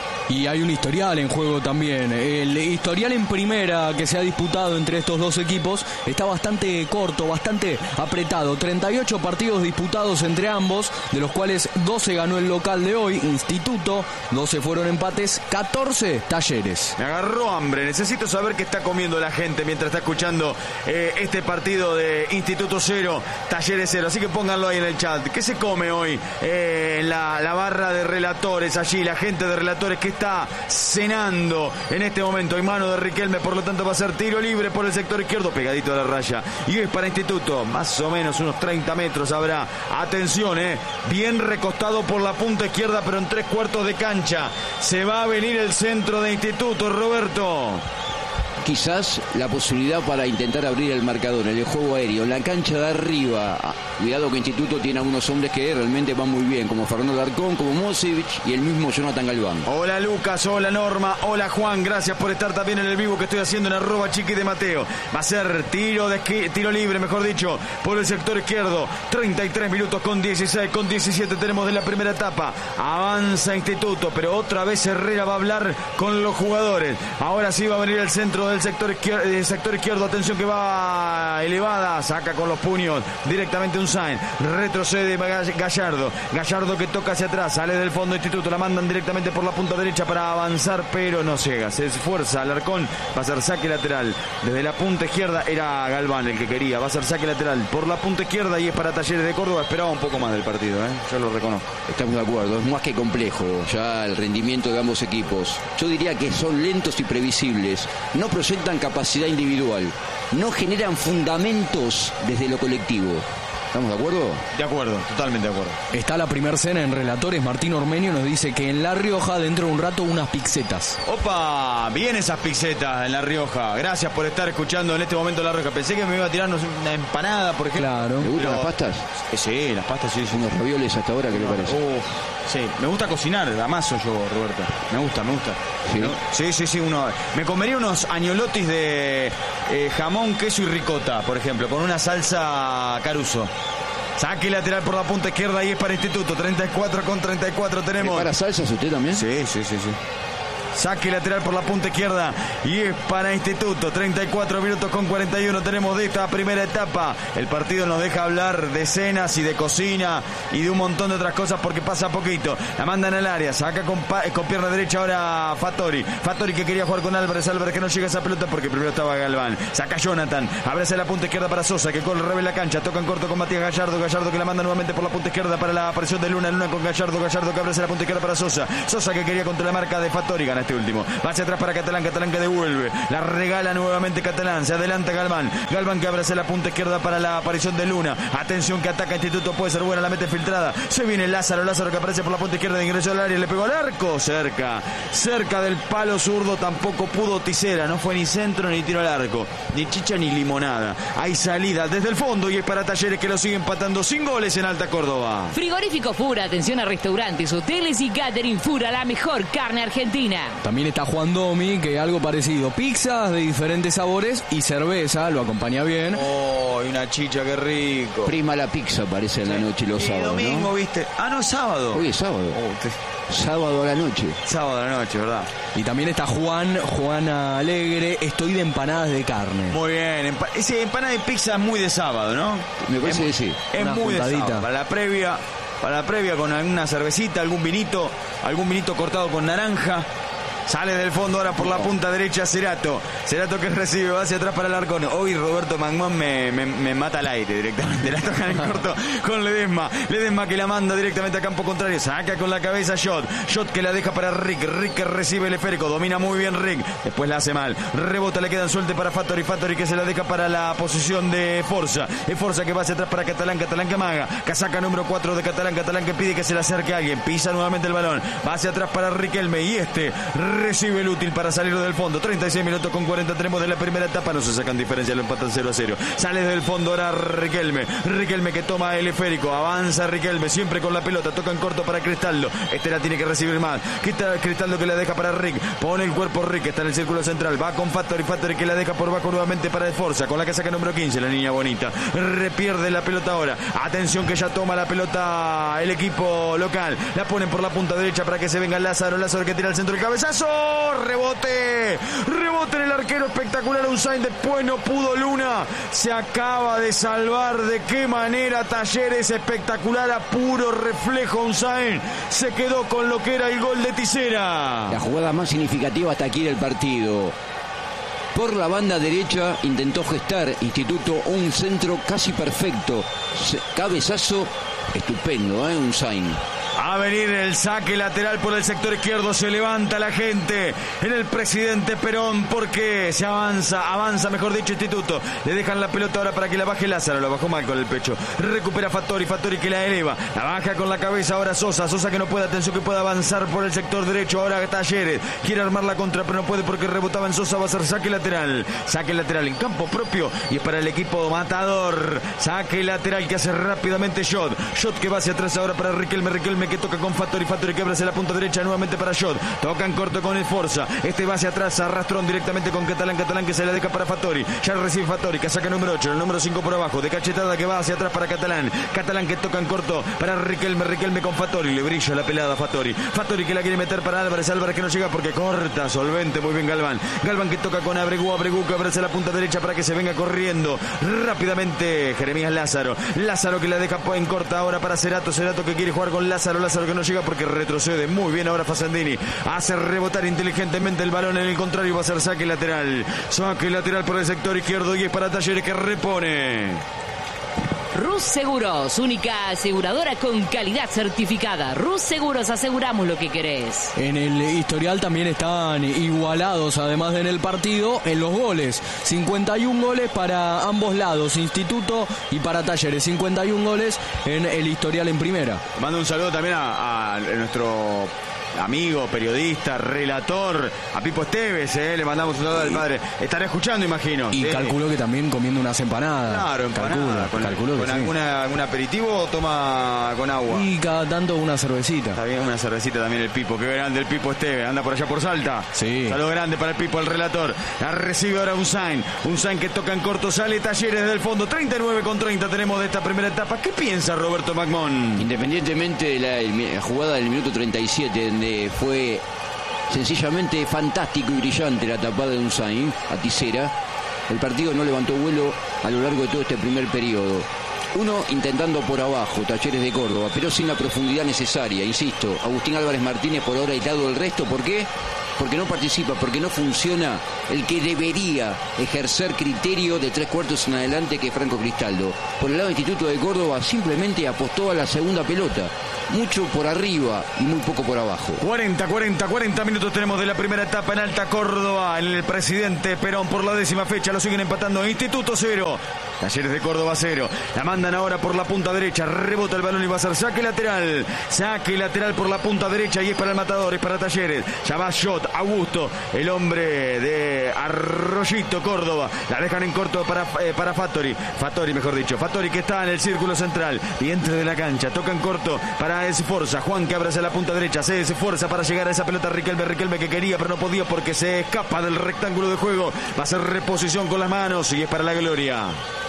Y hay un historial en juego también. El historial en primera que se ha disputado entre estos dos equipos está bastante corto, bastante apretado. treinta y ocho partidos disputados entre ambos, de los cuales doce ganó el local de hoy, Instituto, doce fueron empates, catorce Talleres. Me agarró hambre, necesito saber qué está comiendo la gente mientras está escuchando eh, este partido de Instituto cero, Talleres cero. Así que pónganlo ahí en el chat. ¿Qué se come hoy eh, en la, la barra de Relatores allí? La gente de Relatores que está cenando en este momento. Hay mano de Riquelme, por lo tanto va a ser tiro libre por el sector izquierdo, pegadito a la raya. Y es para Instituto, más o menos unos treinta metros habrá. Atención, eh, bien recostado por la punta izquierda, pero en tres cuartos de cancha. Se va a venir el centro de Instituto, Roberto. Quizás la posibilidad para intentar abrir el marcador en el juego aéreo, en la cancha de arriba. Cuidado que Instituto tiene algunos hombres que realmente van muy bien, como Fernando Alarcón, como Mosevich y el mismo Jonathan Galván. Hola Lucas, hola Norma, hola Juan, gracias por estar también en el vivo que estoy haciendo en arroba Chiqui de Mateo. Va a ser tiro de esqui, tiro libre, mejor dicho, por el sector izquierdo. treinta y tres minutos con dieciséis, con diecisiete tenemos de la primera etapa. Avanza Instituto, pero otra vez Herrera va a hablar con los jugadores. Ahora sí va a venir el centro del el sector izquierdo, el sector izquierdo, atención que va elevada, saca con los puños directamente un Sainz, retrocede Gallardo, Gallardo que toca hacia atrás, sale del fondo Instituto, la mandan directamente por la punta derecha para avanzar, pero no llega, se esfuerza Alarcón, va a ser saque lateral, desde la punta izquierda era Galván el que quería, va a ser saque lateral por la punta izquierda y es para Talleres de Córdoba, esperaba un poco más del partido, ¿eh? Yo lo reconozco. Estamos de acuerdo, es más que complejo ya el rendimiento de ambos equipos. Yo diría que son lentos y previsibles, no proyectan capacidad individual, no generan fundamentos desde lo colectivo. ¿Estamos de acuerdo? De acuerdo, totalmente de acuerdo. Está la primer cena en Relatores. Martín Ormeño nos dice que en La Rioja, dentro de un rato, unas pizzetas. Opa, bien esas pizzetas en La Rioja. Gracias por estar escuchando en este momento La Rioja. Pensé que me iba a tirarnos una empanada, por ejemplo. Claro. ¿Le gustan Pero... las pastas? Eh, sí, las pastas sí. sí. Unos ravioles hasta ahora, ¿qué le parece? Uf, sí, me gusta cocinar, amaso yo, Roberto. Me gusta, me gusta. ¿Sí? ¿No? Sí, sí, sí, uno. Me comería unos añolotis de eh, jamón, queso y ricota, por ejemplo, con una salsa Caruso. Saque lateral por la punta izquierda y es para Instituto. treinta y cuatro con treinta y cuatro tenemos. ¿Para salsas usted también? Sí, sí, sí, sí. Saque lateral por la punta izquierda y es para Instituto. treinta y cuatro minutos con cuarenta y uno tenemos de esta primera etapa. El partido nos deja hablar de cenas y de cocina y de un montón de otras cosas porque pasa poquito. La mandan al área, saca con, con pierna derecha ahora Fattori. Fattori que quería jugar con Álvarez. Álvarez que no llega a esa pelota porque primero estaba Galván. Saca Jonathan, abraza la punta izquierda para Sosa que corre revés la cancha. Toca en corto con Matías Gallardo. Gallardo que la manda nuevamente por la punta izquierda para la aparición de Luna. Luna con Gallardo. Gallardo que abraza la punta izquierda para Sosa. Sosa que quería contra la marca de Fattori. Gana este último. Va hacia atrás para Catalán. Catalán que devuelve. La regala nuevamente Catalán. Se adelanta Galván. Galván que abraza la punta izquierda para la aparición de Luna. Atención que ataca Instituto. Puede ser buena. La mete filtrada. Se viene Lázaro. Lázaro que aparece por la punta izquierda. Ingresó al área. Le pegó al arco. Cerca. Cerca del palo zurdo. Tampoco pudo Tisera. No fue ni centro ni tiro al arco. Ni chicha ni limonada. Hay salida desde el fondo. Y es para Talleres que lo sigue empatando sin goles en Alta Córdoba. Frigorífico Fura, atención a restaurantes, hoteles y catering. Fura, la mejor carne argentina. También está Juan Domi, que algo parecido. Pizzas de diferentes sabores y cerveza, lo acompaña bien. Oh, y una chicha, qué rico. Prima la pizza parece en la noche los Y sábados, domingo, ¿no? ¿viste? Ah, no, es sábado. Hoy es sábado. Oh, te... Sábado a la noche. Sábado a la noche, ¿verdad? Y también está Juan, Juana Alegre. Estoy de empanadas de carne. Muy bien. Empa ese empanada de pizza es muy de sábado, ¿no? Me parece es, que sí. Es Una muy juntadita. de sábado. Para la previa, para la previa con alguna cervecita, algún vinito, algún vinito cortado con naranja. Sale del fondo ahora por la punta derecha Cerato. Cerato que recibe, va hacia atrás para el Arcón. Hoy Roberto Magmón me, me, me mata al aire directamente. La tocan en corto con Ledesma. Ledesma que la manda directamente a campo contrario. Saca con la cabeza Shot. Shot que la deja para Rick. Rick que recibe el esférico. Domina muy bien Rick. Después la hace mal. Rebota, le quedan suelte para Fattori. Fattori que se la deja para la posición de Forza. Es Forza que va hacia atrás para Catalán. Catalán que amaga. Casaca número cuatro de Catalán. Catalán que pide que se le acerque a alguien. Pisa nuevamente el balón. Va hacia atrás para Riquelme. Y este recibe el útil para salir del fondo. treinta y seis minutos con cuarenta tenemos de la primera etapa. No se sacan diferencia, lo empatan cero a cero. Sale del fondo ahora Riquelme. Riquelme que toma el esférico. Avanza Riquelme siempre con la pelota. Toca en corto para Cristaldo. Este la tiene que recibir más. Quita Cristaldo que la deja para Rick. Pone el cuerpo Rick. Está en el círculo central. Va con Fattori. Fattori que la deja por bajo nuevamente para el Forza. Con la que saca número quince. La niña bonita. Repierde la pelota ahora. Atención que ya toma la pelota el equipo local. La ponen por la punta derecha para que se venga Lázaro. Lázaro que tira al centro el cabezazo. Rebote, rebote en el arquero, espectacular Usain, después no pudo Luna, se acaba de salvar, de qué manera Talleres, espectacular a puro reflejo Usain, se quedó con lo que era el gol de Tisera. La jugada más significativa hasta aquí del partido. Por la banda derecha intentó gestar Instituto un centro casi perfecto, cabezazo estupendo, ¿eh? Usain. A venir el saque lateral por el sector izquierdo. Se levanta la gente en el Presidente Perón porque se avanza, avanza mejor dicho Instituto. Le dejan la pelota ahora para que la baje Lázaro. La bajó mal con el pecho. Recupera Fattori, Fattori que la eleva. La baja con la cabeza ahora Sosa. Sosa que no puede, atención que puede avanzar por el sector derecho. Ahora Talleres quiere armar la contra pero no puede porque rebotaba en Sosa. Va a ser saque lateral. Saque lateral en campo propio y es para el equipo matador. Saque lateral que hace rápidamente Shot. Shot que va hacia atrás ahora para Riquelme. Riquelme Riquelme que toca con Fattori, Fattori que abre hacia la punta derecha nuevamente para Shot, tocan corto con Esforza, este va hacia atrás, arrastrón directamente con Catalán, Catalán que se la deja para Fattori, ya recibe Fattori que saca el número ocho, el número cinco por abajo, de cachetada que va hacia atrás para Catalán, Catalán que toca en corto para Riquelme, Riquelme con Fattori, le brilla la pelada a Fattori, Fattori que la quiere meter para Álvarez, Álvarez que no llega porque corta, solvente, muy bien Galván, Galván que toca con Abregu, Abregu que abre hacia la punta derecha para que se venga corriendo rápidamente Jeremías Lázaro, Lázaro que la deja en corta ahora para Cerato, Cerato que quiere jugar con Lázaro, Lázaro que no llega porque retrocede muy bien ahora Fasandini, hace rebotar inteligentemente el balón, en el contrario va a ser saque lateral, saque lateral por el sector izquierdo y es para Talleres que repone. Rus Seguros, única aseguradora con calidad certificada. Rus Seguros, aseguramos lo que querés. En el historial también están igualados, además de en el partido, en los goles. cincuenta y un goles para ambos lados, Instituto y para Talleres. cincuenta y un goles en el historial en primera. Mando un saludo también a, a nuestro amigo, periodista, relator, a Pipo Esteves, eh, le mandamos un saludo al padre. Estará escuchando, imagino. Y sí. Calculó que también comiendo unas empanadas. Claro, empanadas. Calcula, ¿Con, calculó con que alguna, algún aperitivo o toma con agua? Sí. Y cada tanto una cervecita. Está bien, una cervecita también el Pipo. Qué grande el Pipo Esteves. Anda por allá por Salta. Sí. Saludo grande para el Pipo, el relator. La recibe ahora Unzain. Unzain que toca en corto, sale Talleres del fondo. treinta y nueve con treinta tenemos de esta primera etapa. ¿Qué piensa Roberto Magmón? Independientemente de la, la jugada del minuto treinta y siete, donde fue sencillamente fantástico y brillante la tapada de Unzain a Tisera, el partido no levantó vuelo a lo largo de todo este primer periodo. Uno intentando por abajo, Talleres de Córdoba, pero sin la profundidad necesaria, insisto. Agustín Álvarez Martínez por ahora aislado del resto. ¿Por qué? Porque no participa, porque no funciona el que debería ejercer criterio de tres cuartos en adelante, que es Franco Cristaldo. Por el lado del Instituto de Córdoba simplemente apostó a la segunda pelota. Mucho por arriba y muy poco por abajo. cuarenta, cuarenta, cuarenta minutos tenemos de la primera etapa en Alta Córdoba. En el Presidente Perón por la décima fecha lo siguen empatando. Instituto cero, Talleres de Córdoba cero. La mandan ahora por la punta derecha. Rebota el balón y va a ser saque lateral. Saque lateral por la punta derecha y es para el Matador, es para Talleres. Ya va Shot, Augusto, el hombre de Arroyito, Córdoba. La dejan en corto para, eh, para Fattori. Fattori, mejor dicho. Fattori que está en el círculo central. Vientre de la cancha. Toca en corto para Esforza. Juan que abre hacia la punta derecha. Se esfuerza para llegar a esa pelota. Riquelme, Riquelme que quería pero no podía porque se escapa del rectángulo de juego. Va a ser reposición con las manos y es para la gloria.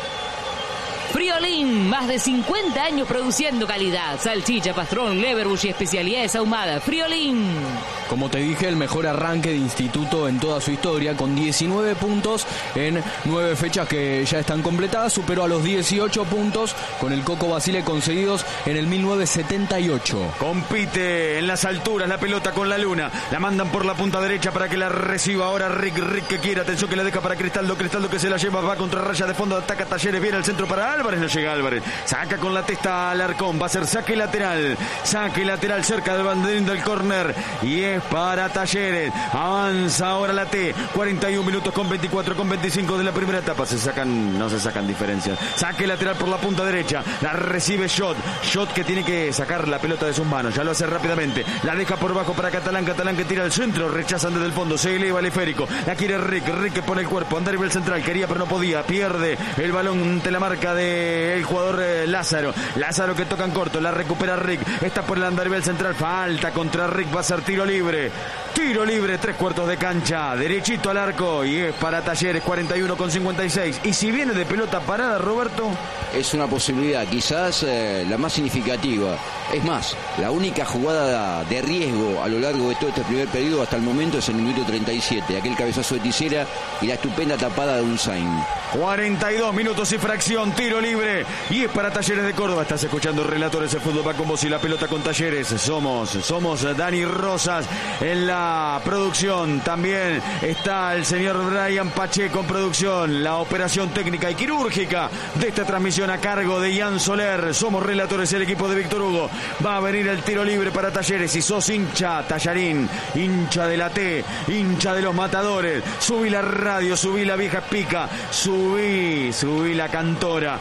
Friolín, más de cincuenta años produciendo calidad. Salchicha, pastrón, leverbush y especialidades ahumadas. Friolín. Como te dije, el mejor arranque de Instituto en toda su historia, con diecinueve puntos en nueve fechas que ya están completadas. Superó a los dieciocho puntos con el Coco Basile conseguidos en el mil novecientos setenta y ocho. Compite en las alturas la pelota con la Luna. La mandan por la punta derecha para que la reciba ahora Rick. Rick que quiere, atención que la deja para Cristaldo. Cristaldo que se la lleva, va contra raya de fondo, ataca Talleres, viene al centro para Álvarez, no llega Álvarez. Saca con la testa al Alarcón, va a ser saque lateral. Saque lateral cerca del banderín del córner y es para Talleres. Avanza ahora la T. cuarenta y un minutos con veinticuatro, con veinticinco de la primera etapa. Se sacan, no se sacan diferencias. Saque lateral por la punta derecha. La recibe Shot. Shot que tiene que sacar la pelota de sus manos. Ya lo hace rápidamente. La deja por bajo para Catalán. Catalán que tira al centro. Rechazan desde el fondo. Se eleva el esférico. La quiere Rick. Rick que pone el cuerpo. Anda a nivel central. Quería pero no podía. Pierde el balón ante la marca del jugador eh, Lázaro. Lázaro que toca en corto. La recupera Rick. Está por el andarivel central. Falta contra Rick. Va a ser tiro libre. Tiro libre. Tres cuartos de cancha. Derechito al arco. Y es para Talleres. cuarenta y uno con cincuenta y seis. Y si viene de pelota parada, Roberto. Es una posibilidad. Quizás eh, la más significativa. Es más, la única jugada de riesgo a lo largo de todo este primer periodo hasta el momento es en el minuto treinta y siete. Aquel cabezazo de Tisera y la estupenda tapada de Unzain. cuarenta y dos minutos y fracción, tiro libre y es para Talleres de Córdoba. Estás escuchando Relatores de Fútbol, va con vos y la pelota con Talleres. Somos, somos Dani Rosas en la producción. También está el señor Brian Pacheco en producción. La operación técnica y quirúrgica de esta transmisión a cargo de Ian Soler. Somos Relatores, el equipo de Víctor Hugo. Va a venir el tiro libre para Talleres. Si sos hincha, Tallarín, hincha de la T, hincha de los Matadores, subí la radio, subí la vieja pica, subí, subí la cantora,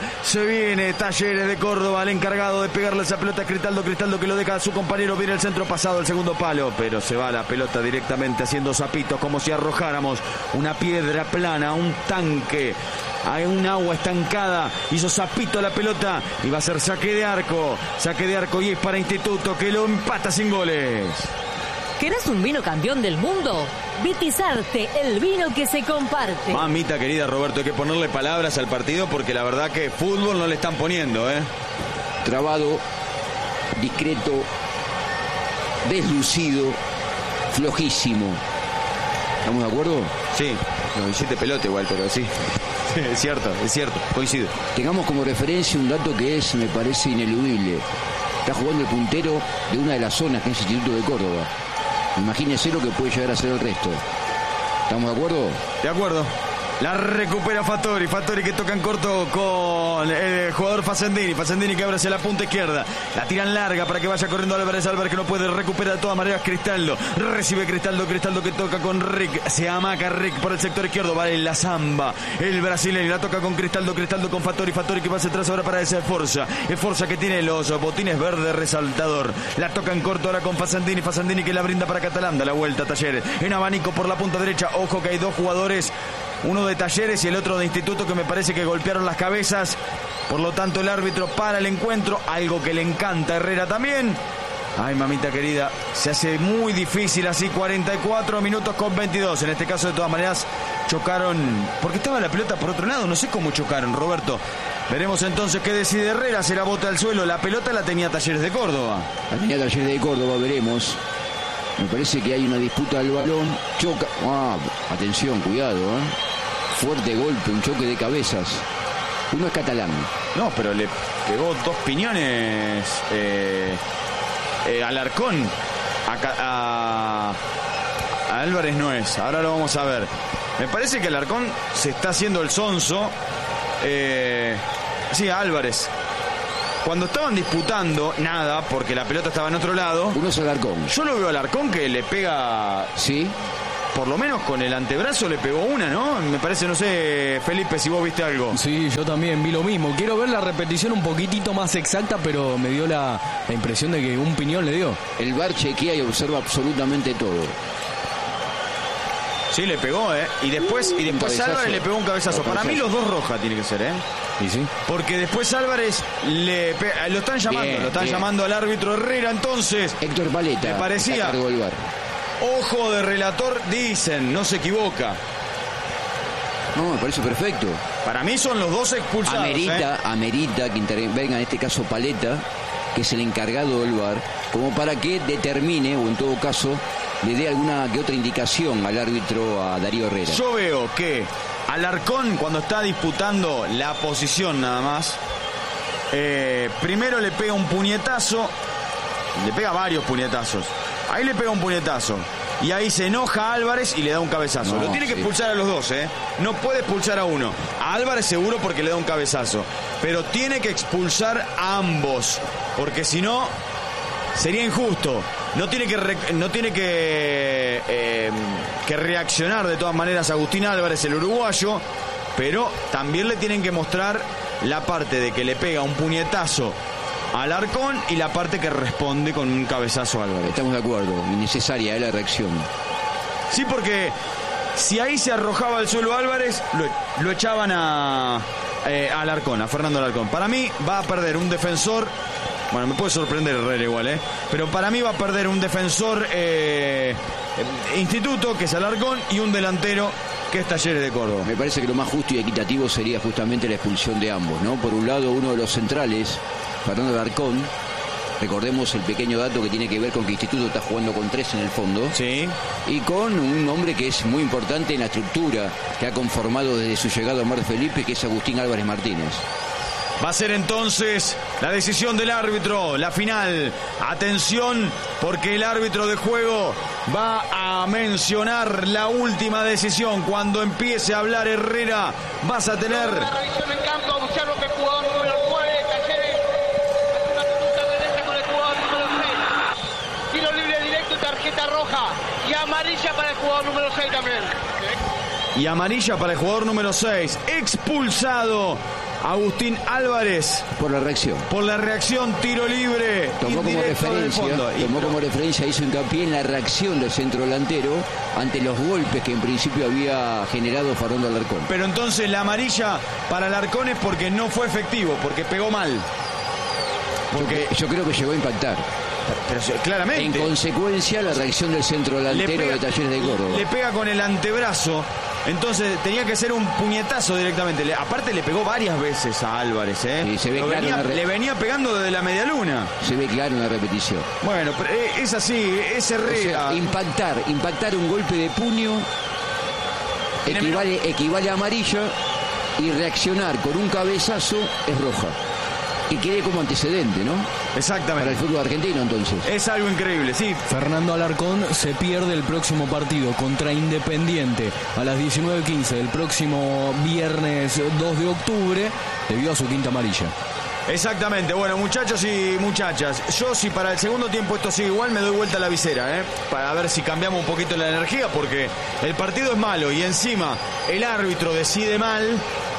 Se viene Talleres de Córdoba, el encargado de pegarle esa pelota a Cristaldo. Cristaldo que lo deja a su compañero. Viene el centro pasado, el segundo palo. Pero se va la pelota directamente haciendo zapitos, como si arrojáramos una piedra plana, un tanque. Hay un agua estancada, hizo zapito la pelota y va a ser saque de arco. Saque de arco y es para Instituto, que lo empata sin goles. ¿Querés un vino campeón del mundo? Vitizarte, el vino que se comparte. Mamita querida, Roberto, hay que ponerle palabras al partido porque la verdad que fútbol no le están poniendo, ¿eh? Trabado, discreto, deslucido, flojísimo. ¿Estamos de acuerdo? Sí, no hiciste pelota igual, pero sí. Es cierto, es cierto, coincido. Tengamos como referencia un dato que es, me parece, ineludible. Está jugando el puntero de una de las zonas que es el Instituto de Córdoba. Imagínese lo que puede llegar a ser el resto. ¿Estamos de acuerdo? De acuerdo. La recupera Fattori, Fattori que toca en corto con el jugador Facendini, Facendini que abre hacia la punta izquierda, la tiran larga para que vaya corriendo Álvarez, Álvarez que no puede recuperar de todas maneras Cristaldo, recibe Cristaldo, Cristaldo que toca con Rick, se amaca Rick por el sector izquierdo, vale la zamba, el brasileño, la toca con Cristaldo, Cristaldo con Fattori, Fattori que va hacia atrás ahora para ese Forza, es Forza que tiene los botines verde resaltador, la toca en corto ahora con Facendini, Facendini que la brinda para Catalán, da la vuelta a Talleres, en abanico por la punta derecha, ojo que hay dos jugadores, uno de Talleres y el otro de Instituto que me parece que golpearon las cabezas. Por lo tanto el árbitro para el encuentro, algo que le encanta a Herrera también. Ay, mamita querida, se hace muy difícil así, cuarenta y cuatro minutos con veintidós. En este caso de todas maneras chocaron, porque estaba la pelota por otro lado, no sé cómo chocaron, Roberto. Veremos entonces qué decide Herrera, se la bota al suelo, la pelota la tenía Talleres de Córdoba. La tenía Talleres de Córdoba, veremos. Me parece que hay una disputa del balón. Choca. Ah, atención, cuidado, ¿eh? Fuerte golpe, un choque de cabezas. Uno es Catalán. No, pero le pegó dos piñones eh, eh, Alarcón. A, a, a Álvarez no es. Ahora lo vamos a ver. Me parece que Alarcón se está haciendo el sonso. Eh, sí, a Álvarez. Cuando estaban disputando, nada, porque la pelota estaba en otro lado. Uno es Alarcón. Yo lo veo a Alarcón que le pega... Sí. Por lo menos con el antebrazo le pegó una, ¿no? Me parece, no sé, Felipe, si vos viste algo. Sí, yo también vi lo mismo. Quiero ver la repetición un poquitito más exacta, pero me dio la, la impresión de que un piñón le dio. El V A R chequea y observa absolutamente todo. Sí, le pegó, ¿eh? Y después, y después Álvarez le pegó un cabezazo. Para mí los dos rojas tiene que ser, ¿eh? ¿Y sí? Porque después Álvarez le pe... lo están llamando, bien, lo están bien. llamando al árbitro Herrera, entonces. Héctor Paleta. Me parecía. Ojo de relator, dicen, no se equivoca. No, me parece perfecto. Para mí son los dos expulsados. Amerita, ¿eh? amerita que intervenga en este caso Paleta, que es el encargado del V A R, como para que determine, o en todo caso, le dé alguna que otra indicación al árbitro, a Darío Herrera. Yo veo que Alarcón, cuando está disputando la posición nada más, eh, primero le pega un puñetazo, le pega varios puñetazos. Ahí le pega un puñetazo. Y ahí se enoja a Álvarez y le da un cabezazo. No, Lo tiene que sí. expulsar a los dos, ¿eh? No puede expulsar a uno. A Álvarez seguro porque le da un cabezazo. Pero tiene que expulsar a ambos. Porque si no, sería injusto. No tiene que, re, no tiene que, eh, que reaccionar de todas maneras Agustín Álvarez, el uruguayo. Pero también le tienen que mostrar la parte de que le pega un puñetazo Alarcón y la parte que responde con un cabezazo a Álvarez. Estamos de acuerdo, innecesaria es la reacción. Sí, porque si ahí se arrojaba al suelo Álvarez, lo, lo echaban a, eh, a Alarcón, a Fernando Alarcón. Para mí va a perder un defensor, bueno, me puede sorprender Herrera igual, ¿eh? Pero para mí va a perder un defensor eh, Instituto, que es Alarcón, y un delantero, que es Talleres de Córdoba. Me parece que lo más justo y equitativo sería justamente la expulsión de ambos, ¿no? Por un lado, uno de los centrales, Fernando Alarcón, recordemos el pequeño dato que tiene que ver con que Instituto está jugando con tres en el fondo. Sí. Y con un hombre que es muy importante en la estructura que ha conformado desde su llegada a Mar Felipe, que es Agustín Álvarez Martínez. Va a ser entonces la decisión del árbitro, la final. Atención, porque el árbitro de juego va a mencionar la última decisión. Cuando empiece a hablar Herrera, vas a tener... Una revisión en campo, a buscar lo que el jugador número nueve de Talleres hace una punta derecha con el jugador número seis. Tiro libre directo y tarjeta roja. Y amarilla para el jugador número seis también. y amarilla para el jugador número seis. Expulsado Agustín Álvarez. Por la reacción. Por la reacción, tiro libre. Tomó como referencia, y... tomó como referencia, hizo hincapié en la reacción del centro delantero ante los golpes que en principio había generado Facundo Alarcón. Pero entonces la amarilla para Alarcón es porque no fue efectivo, porque pegó mal. Porque yo, yo creo que llegó a impactar. Pero, pero claramente. En consecuencia, la reacción del centro delantero pega, de Talleres de Córdoba. Le pega con el antebrazo. Entonces tenía que ser un puñetazo directamente. Le, aparte le pegó varias veces a Álvarez, ¿eh? Sí, se ve claro venía, re... Le venía pegando desde la medialuna. Se ve claro en la repetición. Bueno, pero es así, es Herrera. O sea, impactar, impactar un golpe de puño equivale, equivale a amarilla, y reaccionar con un cabezazo es roja. Que quede como antecedente, ¿no? Exactamente. Para el fútbol argentino, entonces. Es algo increíble, sí. Fernando Alarcón se pierde el próximo partido contra Independiente a las diecinueve quince del próximo viernes dos de octubre debido a su quinta amarilla. Exactamente, bueno, muchachos y muchachas, yo si para el segundo tiempo esto sigue igual, me doy vuelta a la visera, ¿eh? Para ver si cambiamos un poquito la energía, porque el partido es malo y encima el árbitro decide mal,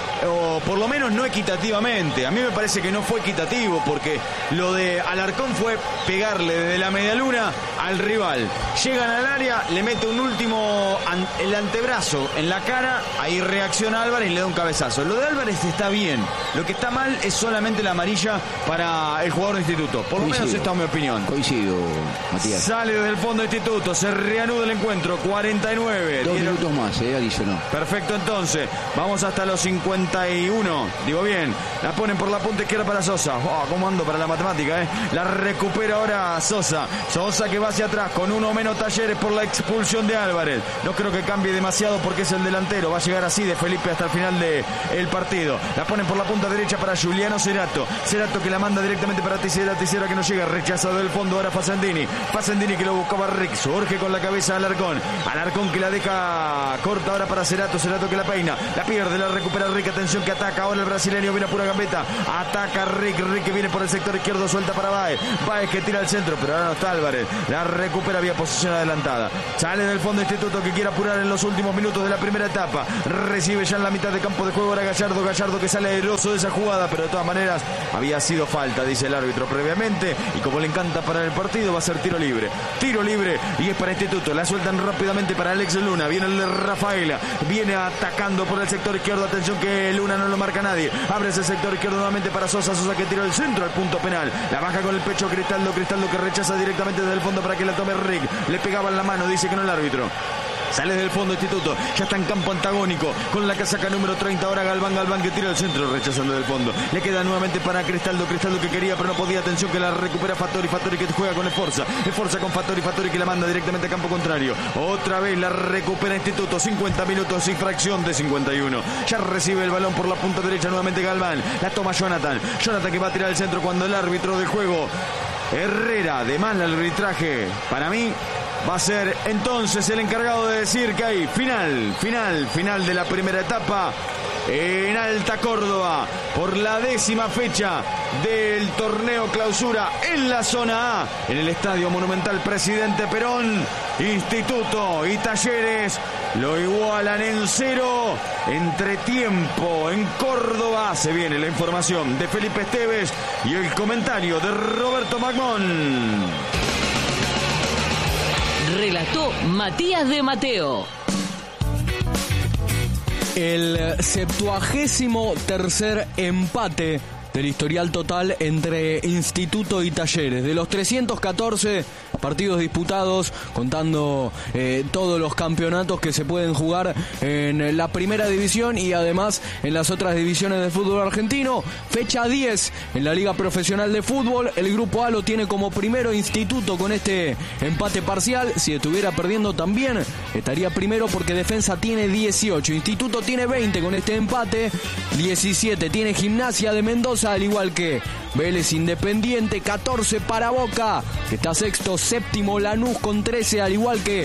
o por lo menos no equitativamente. A mí me parece que no fue equitativo, porque lo de Alarcón fue pegarle desde la medialuna al rival. Llegan al área, le mete un último an- el antebrazo en la cara, ahí reacciona Álvarez y le da un cabezazo. Lo de Álvarez está bien, lo que está mal es solamente la amarilla para el jugador de Instituto. Por lo Coincido. menos esta es mi opinión. Coincido, Matías. Sale desde el fondo de Instituto, se reanuda el encuentro, cuarenta y nueve. Dos Dieron... minutos más, eh, adicionó. Perfecto, entonces, vamos hasta los cincuenta y uno, digo bien, la ponen por la punta izquierda para Sosa. Oh, cómo ando para la matemática, eh. La recupera ahora Sosa. Sosa que va hacia atrás con uno menos Talleres por la expulsión de Álvarez. No creo que cambie demasiado porque es el delantero. Va a llegar así de Felipe hasta el final del partido. La ponen por la punta derecha para Juliano Cerato. Cerato que la manda directamente para Tisera. Tisera que no llega, rechazado del fondo ahora Facendini. Facendini que lo buscaba Rick. Surge con la cabeza Alarcón. Alarcón que la deja corta ahora para Cerato. Cerato que la peina. La pierde, la recupera Rick. Atención que ataca ahora el brasileño, viene a pura gambeta, ataca Rick, Rick que viene por el sector izquierdo, suelta para Baez, Baez que tira al centro, pero ahora no está Álvarez, la recupera vía posición adelantada, sale del fondo Instituto que quiere apurar en los últimos minutos de la primera etapa, recibe ya en la mitad de campo de juego ahora Gallardo, Gallardo que sale airoso de esa jugada, pero de todas maneras había sido falta, dice el árbitro previamente, y como le encanta parar el partido, va a ser tiro libre, tiro libre, y es para Instituto, la sueltan rápidamente para Alex Luna, viene el de Rafaela, viene atacando por el sector izquierdo, atención que Luna no lo marca nadie, abre ese sector izquierdo nuevamente para Sosa, Sosa que tiró el centro al punto penal, la baja con el pecho Cristaldo, Cristaldo que rechaza directamente desde el fondo para que la tome Rick, le pegaba en la mano, dice que no el árbitro. Sale del fondo Instituto, ya está en campo antagónico, con la casaca número treinta, ahora Galván, Galván que tira el centro, rechazando del fondo. Le queda nuevamente para Cristaldo, Cristaldo que quería pero no podía, atención que la recupera Fattori, Fattori que juega con Esforza, Esforza con Fattori, Fattori que la manda directamente a campo contrario. Otra vez la recupera Instituto, cincuenta minutos y fracción de cincuenta y uno. Ya recibe el balón por la punta derecha nuevamente Galván, la toma Jonathan, Jonathan que va a tirar el centro cuando el árbitro de juego, Herrera, de mal arbitraje, para mí va a ser entonces el encargado de decir que hay final, final, final de la primera etapa en Alta Córdoba por la décima fecha del torneo clausura en la zona A, en el Estadio Monumental Presidente Perón. Instituto y Talleres lo igualan en cero. Entretiempo en Córdoba. Se viene la información de Felipe Esteves y el comentario de Roberto Magmón. Relató Matías de Mateo. El septuagésimo tercer empate del historial total entre Instituto y Talleres. De los trescientos catorce partidos disputados, contando eh, todos los campeonatos que se pueden jugar en la primera división y además en las otras divisiones de fútbol argentino. Fecha diez en la Liga Profesional de Fútbol. El Grupo A lo tiene como primero Instituto con este empate parcial. Si estuviera perdiendo también estaría primero porque Defensa tiene dieciocho. Instituto tiene veinte con este empate. diecisiete tiene Gimnasia de Mendoza, al igual que Vélez Independiente. catorce para Boca, que está sexto. Séptimo Lanús con trece, al igual que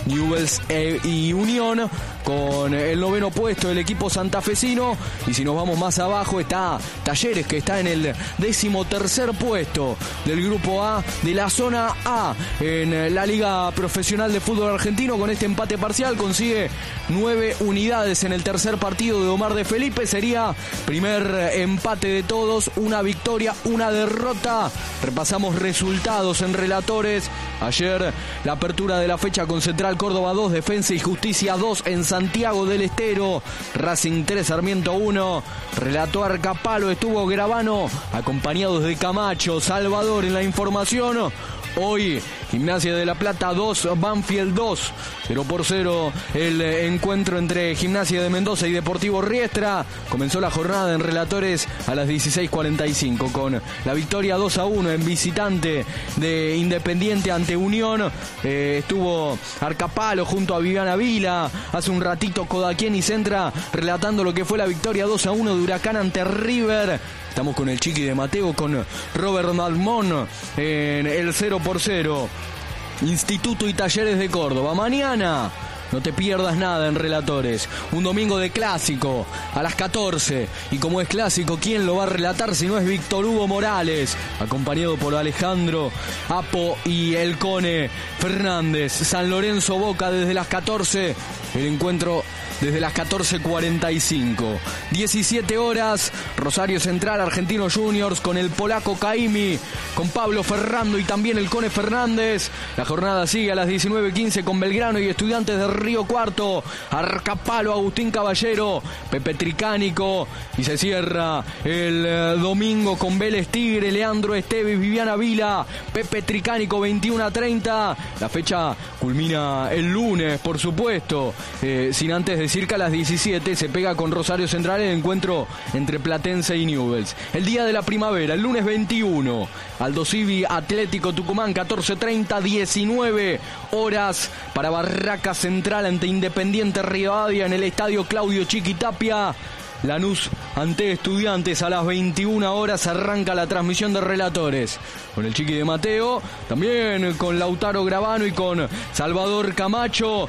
Newell's eh, y Unión con el noveno puesto el equipo santafesino. Y si nos vamos más abajo está Talleres, que está en el décimo tercer puesto del grupo A de la zona A en la Liga Profesional de Fútbol Argentino. Con este empate parcial consigue nueve unidades en el tercer partido de Omar de Felipe. Sería primer empate de todos, una victoria, una derrota. Repasamos resultados en Relatores. Ayer la apertura de la fecha con Central Córdoba dos, Defensa y Justicia dos en Santiago del Estero, Racing tres, Sarmiento uno. Relató Arcapalo, estuvo Gravano, acompañados de Camacho, Salvador en la información. Hoy Gimnasia de La Plata dos, Banfield dos, cero por cero el encuentro entre Gimnasia de Mendoza y Deportivo Riestra. Comenzó la jornada en Relatores a las dieciséis cuarenta y cinco con la victoria dos a uno en visitante de Independiente ante Unión. Eh, estuvo Arcapalo junto a Viviana Vila, hace un ratito Codaquien y Centra relatando lo que fue la victoria dos a uno de Huracán ante River. Estamos con el Chiqui de Mateo, con Robert Dalmón en el cero por cero. Instituto y Talleres de Córdoba. Mañana no te pierdas nada en Relatores. Un domingo de clásico a las catorce. Y como es clásico, ¿quién lo va a relatar si no es Víctor Hugo Morales? Acompañado por Alejandro Apo y el Cone Fernández. San Lorenzo Boca desde las catorce. El encuentro desde las catorce cuarenta y cinco. diecisiete horas, Rosario Central, Argentinos Juniors con el polaco Caimi, con Pablo Ferrando y también el Cone Fernández. La jornada sigue a las diecinueve quince con Belgrano y Estudiantes de Río Cuarto, Arcapalo, Agustín Caballero, Pepe Tricánico. Y se cierra el eh, domingo con Vélez Tigre, Leandro Esteves, Viviana Vila, Pepe Tricánico, veintiuno a treinta. La fecha culmina el lunes, por supuesto, eh, sin antes decir que a las diecisiete se pega con Rosario Central el encuentro entre Platense y Newell's. El día de la primavera, el lunes veintiuno, Aldo Civi Atlético Tucumán, catorce treinta, diecinueve horas para Barraca Central ante Independiente Rivadavia en el estadio Claudio Chiquitapia. Lanús ante Estudiantes a las veintiuna horas. Arranca la transmisión de Relatores con el Chiqui de Mateo, también con Lautaro Gravano y con Salvador Camacho.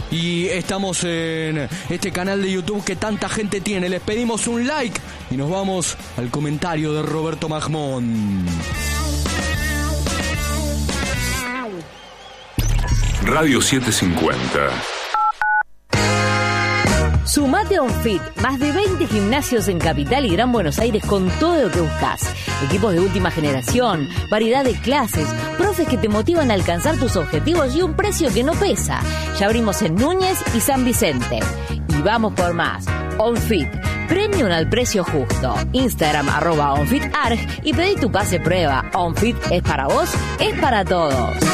Y estamos en este canal de YouTube que tanta gente tiene. Les pedimos un like y nos vamos al comentario de Roberto Magmón. Radio setecientos cincuenta. Sumate a OnFit, más de veinte gimnasios en Capital y Gran Buenos Aires con todo lo que buscas. Equipos de última generación, variedad de clases, profes que te motivan a alcanzar tus objetivos y un precio que no pesa. Ya abrimos en Núñez y San Vicente. Y vamos por más. OnFit, premium al precio justo. Instagram arroba OnFitArg y pedí tu pase prueba. OnFit es para vos, es para todos.